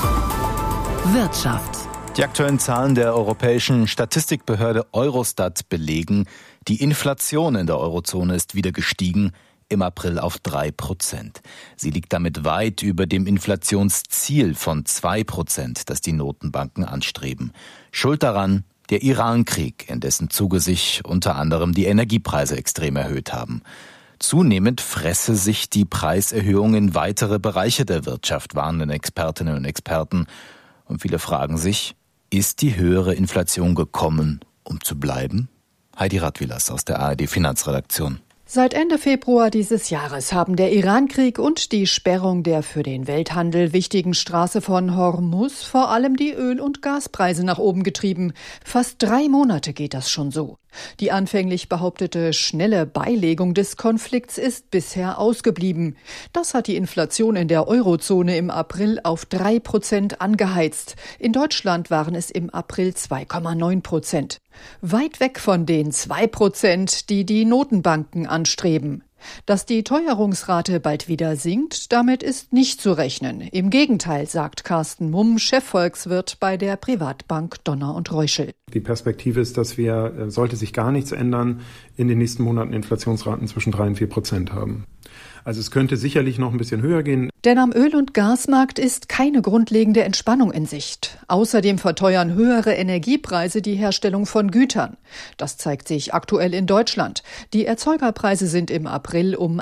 Wirtschaft. Die aktuellen Zahlen der europäischen Statistikbehörde Eurostat belegen, die Inflation in der Eurozone ist wieder gestiegen, im April auf 3%. Sie liegt damit weit über dem Inflationsziel von 2%, das die Notenbanken anstreben. Schuld daran der Iran-Krieg, in dessen Zuge sich unter anderem die Energiepreise extrem erhöht haben. Zunehmend fresse sich die Preiserhöhung in weitere Bereiche der Wirtschaft, warnen Expertinnen und Experten. Und viele fragen sich, ist die höhere Inflation gekommen, um zu bleiben? Heidi Radwilas aus der ARD Finanzredaktion. Seit Ende Februar dieses Jahres haben der Iran-Krieg und die Sperrung der für den Welthandel wichtigen Straße von Hormuz vor allem die Öl- und Gaspreise nach oben getrieben. Fast 3 Monate geht das schon so. Die anfänglich behauptete schnelle Beilegung des Konflikts ist bisher ausgeblieben. Das hat die Inflation in der Eurozone im April auf 3% angeheizt. In Deutschland waren es im April 2,9%. Weit weg von den 2%, die die Notenbanken anstreben. Dass die Teuerungsrate bald wieder sinkt, damit ist nicht zu rechnen. Im Gegenteil, sagt Carsten Mumm, Chefvolkswirt bei der Privatbank Donner und Reuschel. Die Perspektive ist, dass wir, sollte sich gar nichts ändern, in den nächsten Monaten Inflationsraten zwischen 3 und 4% haben. Also es könnte sicherlich noch ein bisschen höher gehen. Denn am Öl- und Gasmarkt ist keine grundlegende Entspannung in Sicht. Außerdem verteuern höhere Energiepreise die Herstellung von Gütern. Das zeigt sich aktuell in Deutschland. Die Erzeugerpreise sind im April um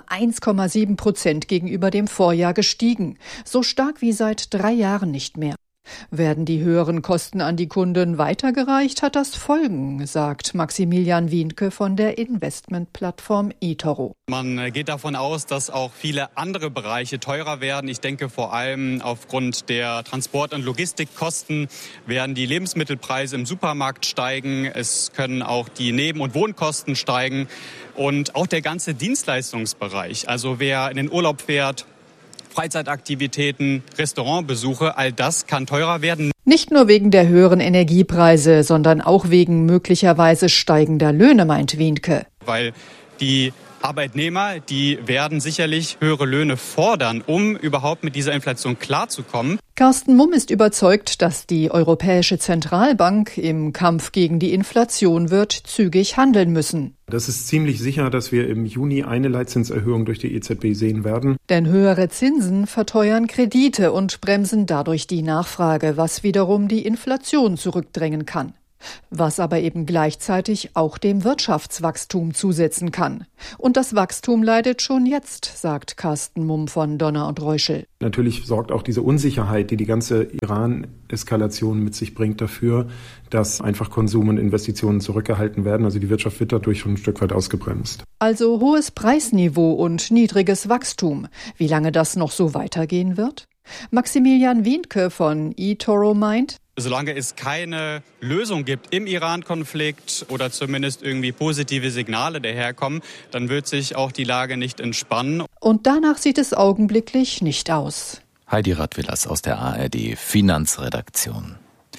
1,7% gegenüber dem Vorjahr gestiegen. So stark wie seit 3 Jahren nicht mehr. Werden die höheren Kosten an die Kunden weitergereicht, hat das Folgen, sagt Maximilian Wienke von der Investmentplattform eToro. Man geht davon aus, dass auch viele andere Bereiche teurer werden. Ich denke vor allem aufgrund der Transport- und Logistikkosten werden die Lebensmittelpreise im Supermarkt steigen. Es können auch die Neben- und Wohnkosten steigen und auch der ganze Dienstleistungsbereich. Also wer in den Urlaub fährt, Freizeitaktivitäten, Restaurantbesuche, all das kann teurer werden. Nicht nur wegen der höheren Energiepreise, sondern auch wegen möglicherweise steigender Löhne, meint Wienke. Weil die Arbeitnehmer, die werden sicherlich höhere Löhne fordern, um überhaupt mit dieser Inflation klarzukommen. Carsten Mumm ist überzeugt, dass die Europäische Zentralbank im Kampf gegen die Inflation wird zügig handeln müssen. Das ist ziemlich sicher, dass wir im Juni eine Leitzinserhöhung durch die EZB sehen werden. Denn höhere Zinsen verteuern Kredite und bremsen dadurch die Nachfrage, was wiederum die Inflation zurückdrängen kann. Was aber eben gleichzeitig auch dem Wirtschaftswachstum zusetzen kann. Und das Wachstum leidet schon jetzt, sagt Carsten Mumm von Donner und Reuschel. Natürlich sorgt auch diese Unsicherheit, die die ganze Iran-Eskalation mit sich bringt, dafür, dass einfach Konsum und Investitionen zurückgehalten werden. Also die Wirtschaft wird dadurch schon ein Stück weit ausgebremst. Also hohes Preisniveau und niedriges Wachstum. Wie lange das noch so weitergehen wird? Maximilian Wienke von eToro meint, solange es keine Lösung gibt im Iran-Konflikt oder zumindest irgendwie positive Signale daherkommen, dann wird sich auch die Lage nicht entspannen. Und danach sieht es augenblicklich nicht aus. Heidi Radwilas aus der ARD Finanzredaktion.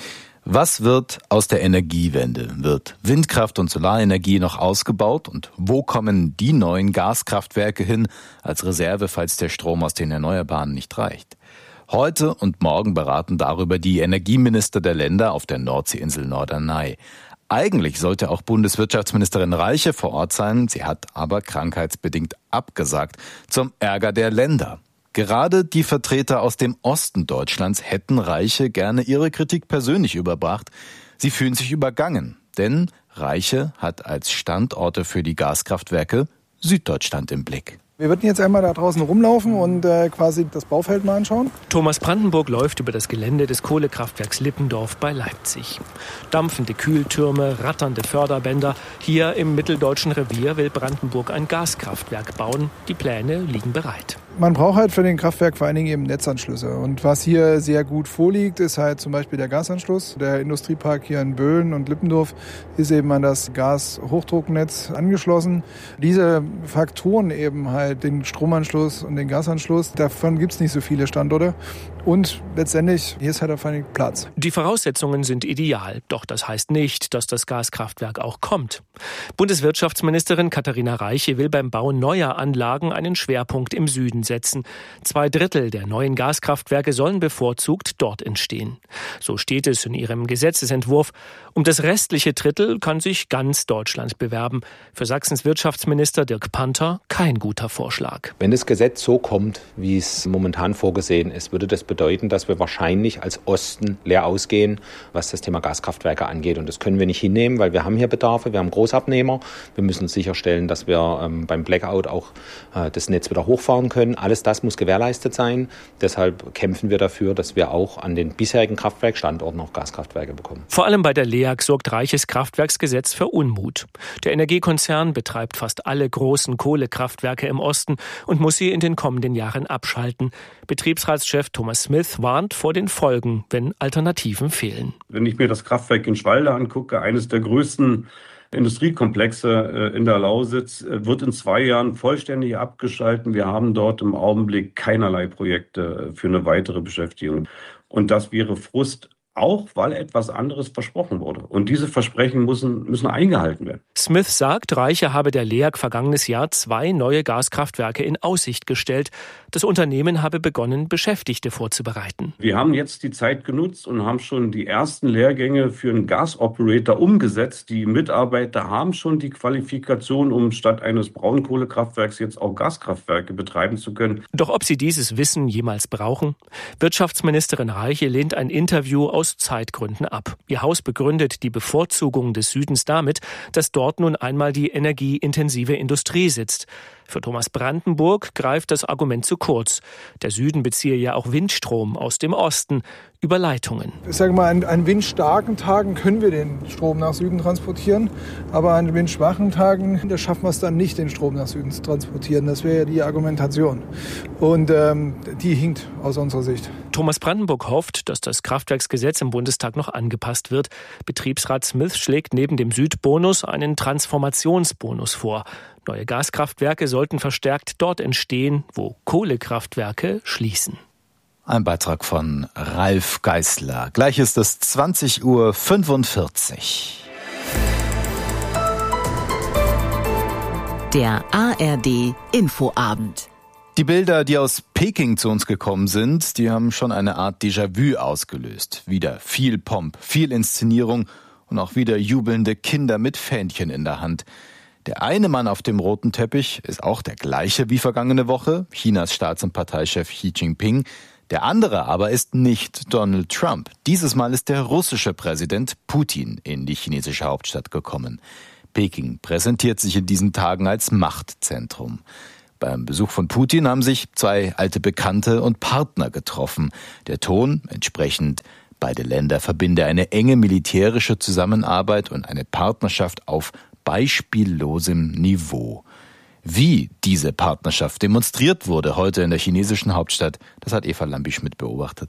Was wird aus der Energiewende? Wird Windkraft und Solarenergie noch ausgebaut? Und wo kommen die neuen Gaskraftwerke hin als Reserve, falls der Strom aus den Erneuerbaren nicht reicht? Heute und morgen beraten darüber die Energieminister der Länder auf der Nordseeinsel Norderney. Eigentlich sollte auch Bundeswirtschaftsministerin Reiche vor Ort sein. Sie hat aber krankheitsbedingt abgesagt, zum Ärger der Länder. Gerade die Vertreter aus dem Osten Deutschlands hätten Reiche gerne ihre Kritik persönlich überbracht. Sie fühlen sich übergangen, denn Reiche hat als Standorte für die Gaskraftwerke Süddeutschland im Blick. Wir würden jetzt einmal da draußen rumlaufen und quasi das Baufeld mal anschauen. Thomas Brandenburg läuft über das Gelände des Kohlekraftwerks Lippendorf bei Leipzig. Dampfende Kühltürme, ratternde Förderbänder. Hier im mitteldeutschen Revier will Brandenburg ein Gaskraftwerk bauen. Die Pläne liegen bereit. Man braucht halt für den Kraftwerk vor allen Dingen eben Netzanschlüsse. Und was hier sehr gut vorliegt, ist halt zum Beispiel der Gasanschluss. Der Industriepark hier in Böhlen und Lippendorf ist eben an das Gashochdrucknetz angeschlossen. Diese Faktoren eben halt, den Stromanschluss und den Gasanschluss, davon gibt es nicht so viele Standorte. Und letztendlich, hier ist halt auf jeden Fall Platz. Die Voraussetzungen sind ideal, doch das heißt nicht, dass das Gaskraftwerk auch kommt. Bundeswirtschaftsministerin Katharina Reiche will beim Bau neuer Anlagen einen Schwerpunkt im Süden setzen. 2/3 der neuen Gaskraftwerke sollen bevorzugt dort entstehen. So steht es in ihrem Gesetzesentwurf. Um das restliche Drittel kann sich ganz Deutschland bewerben. Für Sachsens Wirtschaftsminister Dirk Panther kein guter Vorschlag. Wenn das Gesetz so kommt, wie es momentan vorgesehen ist, würde das bedeuten, dass wir wahrscheinlich als Osten leer ausgehen, was das Thema Gaskraftwerke angeht. Und das können wir nicht hinnehmen, weil wir haben hier Bedarfe, wir haben Großabnehmer. Wir müssen sicherstellen, dass wir beim Blackout auch das Netz wieder hochfahren können. Alles das muss gewährleistet sein. Deshalb kämpfen wir dafür, dass wir auch an den bisherigen Kraftwerkstandorten auch Gaskraftwerke bekommen. Vor allem bei der LEAG sorgt Reiches Kraftwerksgesetz für Unmut. Der Energiekonzern betreibt fast alle großen Kohlekraftwerke im Osten und muss sie in den kommenden Jahren abschalten. Betriebsratschef Thomas Smith warnt vor den Folgen, wenn Alternativen fehlen. Wenn ich mir das Kraftwerk in Schwalde angucke, eines der größten Industriekomplexe in der Lausitz, wird in 2 Jahren vollständig abgeschalten. Wir haben dort im Augenblick keinerlei Projekte für eine weitere Beschäftigung. Und das wäre Frust, auch weil etwas anderes versprochen wurde. Und diese Versprechen müssen eingehalten werden. Smith sagt, Reiche habe der LEAG vergangenes Jahr 2 neue Gaskraftwerke in Aussicht gestellt. Das Unternehmen habe begonnen, Beschäftigte vorzubereiten. Wir haben jetzt die Zeit genutzt und haben schon die ersten Lehrgänge für einen Gasoperator umgesetzt. Die Mitarbeiter haben schon die Qualifikation, um statt eines Braunkohlekraftwerks jetzt auch Gaskraftwerke betreiben zu können. Doch ob sie dieses Wissen jemals brauchen? Wirtschaftsministerin Reiche lehnt ein Interview aus Zeitgründen ab. Ihr Haus begründet die Bevorzugung des Südens damit, dass dort nun einmal die energieintensive Industrie sitzt. Für Thomas Brandenburg greift das Argument zu kurz. Der Süden beziehe ja auch Windstrom aus dem Osten über Leitungen. Ich sage mal, an windstarken Tagen können wir den Strom nach Süden transportieren, aber an windschwachen Tagen, da schaffen wir es dann nicht, den Strom nach Süden zu transportieren. Das wäre ja die Argumentation. Und die hinkt aus unserer Sicht. Thomas Brandenburg hofft, dass das Kraftwerksgesetz im Bundestag noch angepasst wird. Betriebsrat Smith schlägt neben dem Südbonus einen Transformationsbonus vor. Neue Gaskraftwerke sollten verstärkt dort entstehen, wo Kohlekraftwerke schließen. Ein Beitrag von Ralf Geißler. Gleich ist es 20:45 Uhr. Der ARD Infoabend. Die Bilder, die aus Peking zu uns gekommen sind, die haben schon eine Art Déjà-vu ausgelöst. Wieder viel Pomp, viel Inszenierung und auch wieder jubelnde Kinder mit Fähnchen in der Hand. Der eine Mann auf dem roten Teppich ist auch der gleiche wie vergangene Woche, Chinas Staats- und Parteichef Xi Jinping. Der andere aber ist nicht Donald Trump. Dieses Mal ist der russische Präsident Putin in die chinesische Hauptstadt gekommen. Peking präsentiert sich in diesen Tagen als Machtzentrum. Beim Besuch von Putin haben sich 2 alte Bekannte und Partner getroffen. Der Ton entsprechend: beide Länder verbinde eine enge militärische Zusammenarbeit und eine Partnerschaft auf beispiellosem Niveau. Wie diese Partnerschaft demonstriert wurde heute in der chinesischen Hauptstadt, das hat Eva Lambi-Schmidt beobachtet.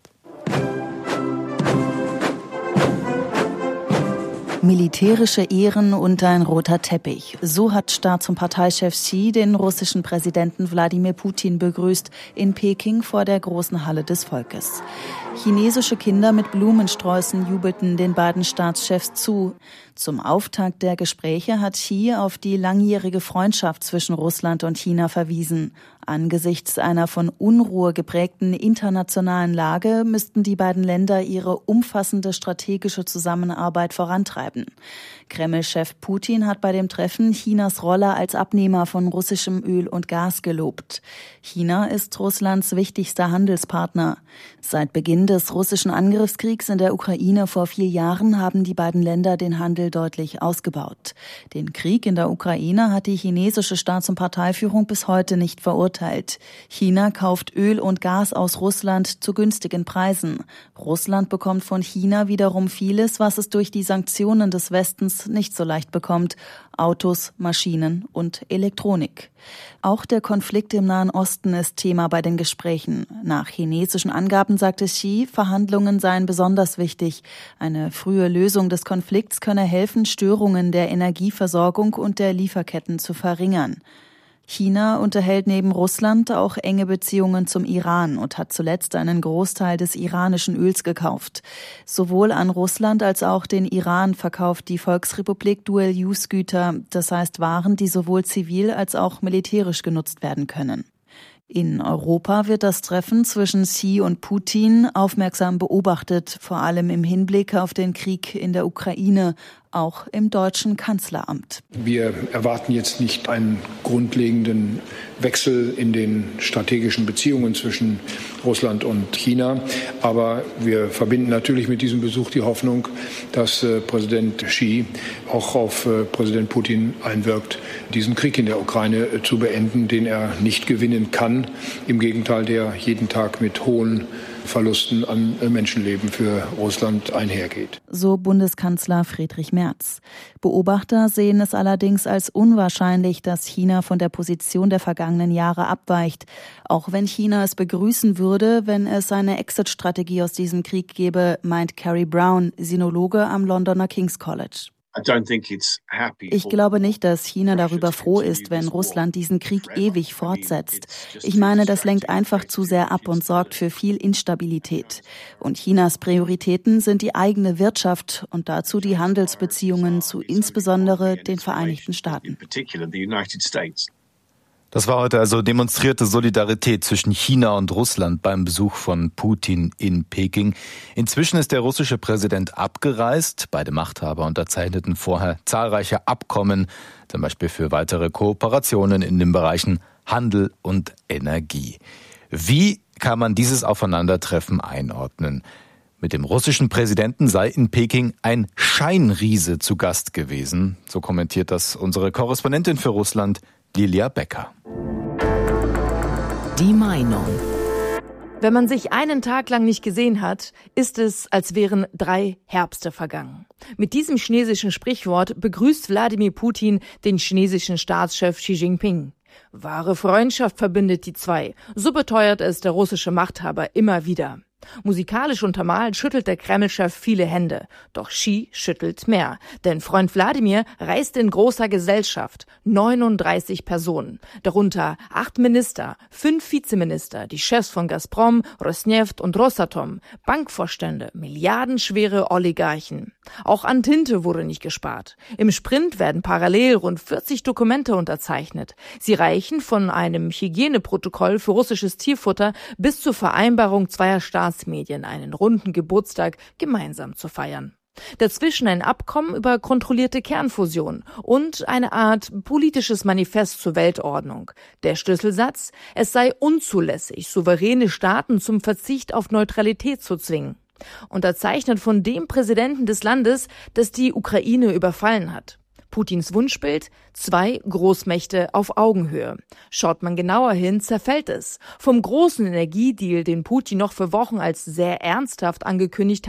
Militärische Ehren und ein roter Teppich. So hat Staats- und Parteichef Xi den russischen Präsidenten Wladimir Putin begrüßt in Peking vor der großen Halle des Volkes. Chinesische Kinder mit Blumensträußen jubelten den beiden Staatschefs zu. Zum Auftakt der Gespräche hat Xi auf die langjährige Freundschaft zwischen Russland und China verwiesen. Angesichts einer von Unruhe geprägten internationalen Lage müssten die beiden Länder ihre umfassende strategische Zusammenarbeit vorantreiben. Kreml-Chef Putin hat bei dem Treffen Chinas Rolle als Abnehmer von russischem Öl und Gas gelobt. China ist Russlands wichtigster Handelspartner. Seit Beginn des russischen Angriffskriegs in der Ukraine vor 4 Jahren haben die beiden Länder den Handel deutlich ausgebaut. Den Krieg in der Ukraine hat die chinesische Staats- und Parteiführung bis heute nicht verurteilt. China kauft Öl und Gas aus Russland zu günstigen Preisen. Russland bekommt von China wiederum vieles, was es durch die Sanktionen des Westens nicht so leicht bekommt: Autos, Maschinen und Elektronik. Auch der Konflikt im Nahen Osten ist Thema bei den Gesprächen. Nach chinesischen Angaben sagte Xi, Verhandlungen seien besonders wichtig. Eine frühe Lösung des Konflikts könne helfen, Störungen der Energieversorgung und der Lieferketten zu verringern. China unterhält neben Russland auch enge Beziehungen zum Iran und hat zuletzt einen Großteil des iranischen Öls gekauft. Sowohl an Russland als auch den Iran verkauft die Volksrepublik Dual-Use-Güter, das heißt Waren, die sowohl zivil als auch militärisch genutzt werden können. In Europa wird das Treffen zwischen Xi und Putin aufmerksam beobachtet, vor allem im Hinblick auf den Krieg in der Ukraine, auch im deutschen Kanzleramt. Wir erwarten jetzt nicht einen grundlegenden Wechsel in den strategischen Beziehungen zwischen Russland und China. Aber wir verbinden natürlich mit diesem Besuch die Hoffnung, dass Präsident Xi auch auf Präsident Putin einwirkt, diesen Krieg in der Ukraine zu beenden, den er nicht gewinnen kann. Im Gegenteil, der jeden Tag mit hohen Verlusten an Menschenleben für Russland einhergeht. So Bundeskanzler Friedrich Merz. Beobachter sehen es allerdings als unwahrscheinlich, dass China von der Position der vergangenen Jahre abweicht. Auch wenn China es begrüßen würde, wenn es eine Exit-Strategie aus diesem Krieg gäbe, meint Carrie Brown, Sinologe am Londoner King's College. Ich glaube nicht, dass China darüber froh ist, wenn Russland diesen Krieg ewig fortsetzt. Ich meine, das lenkt einfach zu sehr ab und sorgt für viel Instabilität. Und Chinas Prioritäten sind die eigene Wirtschaft und dazu die Handelsbeziehungen zu insbesondere den Vereinigten Staaten. Das war heute also demonstrierte Solidarität zwischen China und Russland beim Besuch von Putin in Peking. Inzwischen ist der russische Präsident abgereist. Beide Machthaber unterzeichneten vorher zahlreiche Abkommen, zum Beispiel für weitere Kooperationen in den Bereichen Handel und Energie. Wie kann man dieses Aufeinandertreffen einordnen? Mit dem russischen Präsidenten sei in Peking ein Scheinriese zu Gast gewesen. So kommentiert das unsere Korrespondentin für Russland, Lilia Becker. Die Meinung. Wenn man sich einen Tag lang nicht gesehen hat, ist es, als wären 3 Herbste vergangen. Mit diesem chinesischen Sprichwort begrüßt Wladimir Putin den chinesischen Staatschef Xi Jinping. Wahre Freundschaft verbindet die zwei, so beteuert es der russische Machthaber immer wieder. Musikalisch untermalt schüttelt der Kreml-Chef viele Hände. Doch Xi schüttelt mehr. Denn Freund Wladimir reist in großer Gesellschaft. 39 Personen. Darunter 8 Minister, 5 Vizeminister, die Chefs von Gazprom, Rosneft und Rosatom, Bankvorstände, milliardenschwere Oligarchen. Auch an Tinte wurde nicht gespart. Im Sprint werden parallel rund 40 Dokumente unterzeichnet. Sie reichen von einem Hygieneprotokoll für russisches Tierfutter bis zur Vereinbarung zweier Staatsmedien, einen runden Geburtstag gemeinsam zu feiern. Dazwischen ein Abkommen über kontrollierte Kernfusion und eine Art politisches Manifest zur Weltordnung. Der Schlüsselsatz: Es sei unzulässig, souveräne Staaten zum Verzicht auf Neutralität zu zwingen. Unterzeichnet von dem Präsidenten des Landes, das die Ukraine überfallen hat. Putins Wunschbild: 2 Großmächte auf Augenhöhe. Schaut man genauer hin, zerfällt es. Vom großen Energiedeal, den Putin noch für Wochen als sehr ernsthaft angekündigt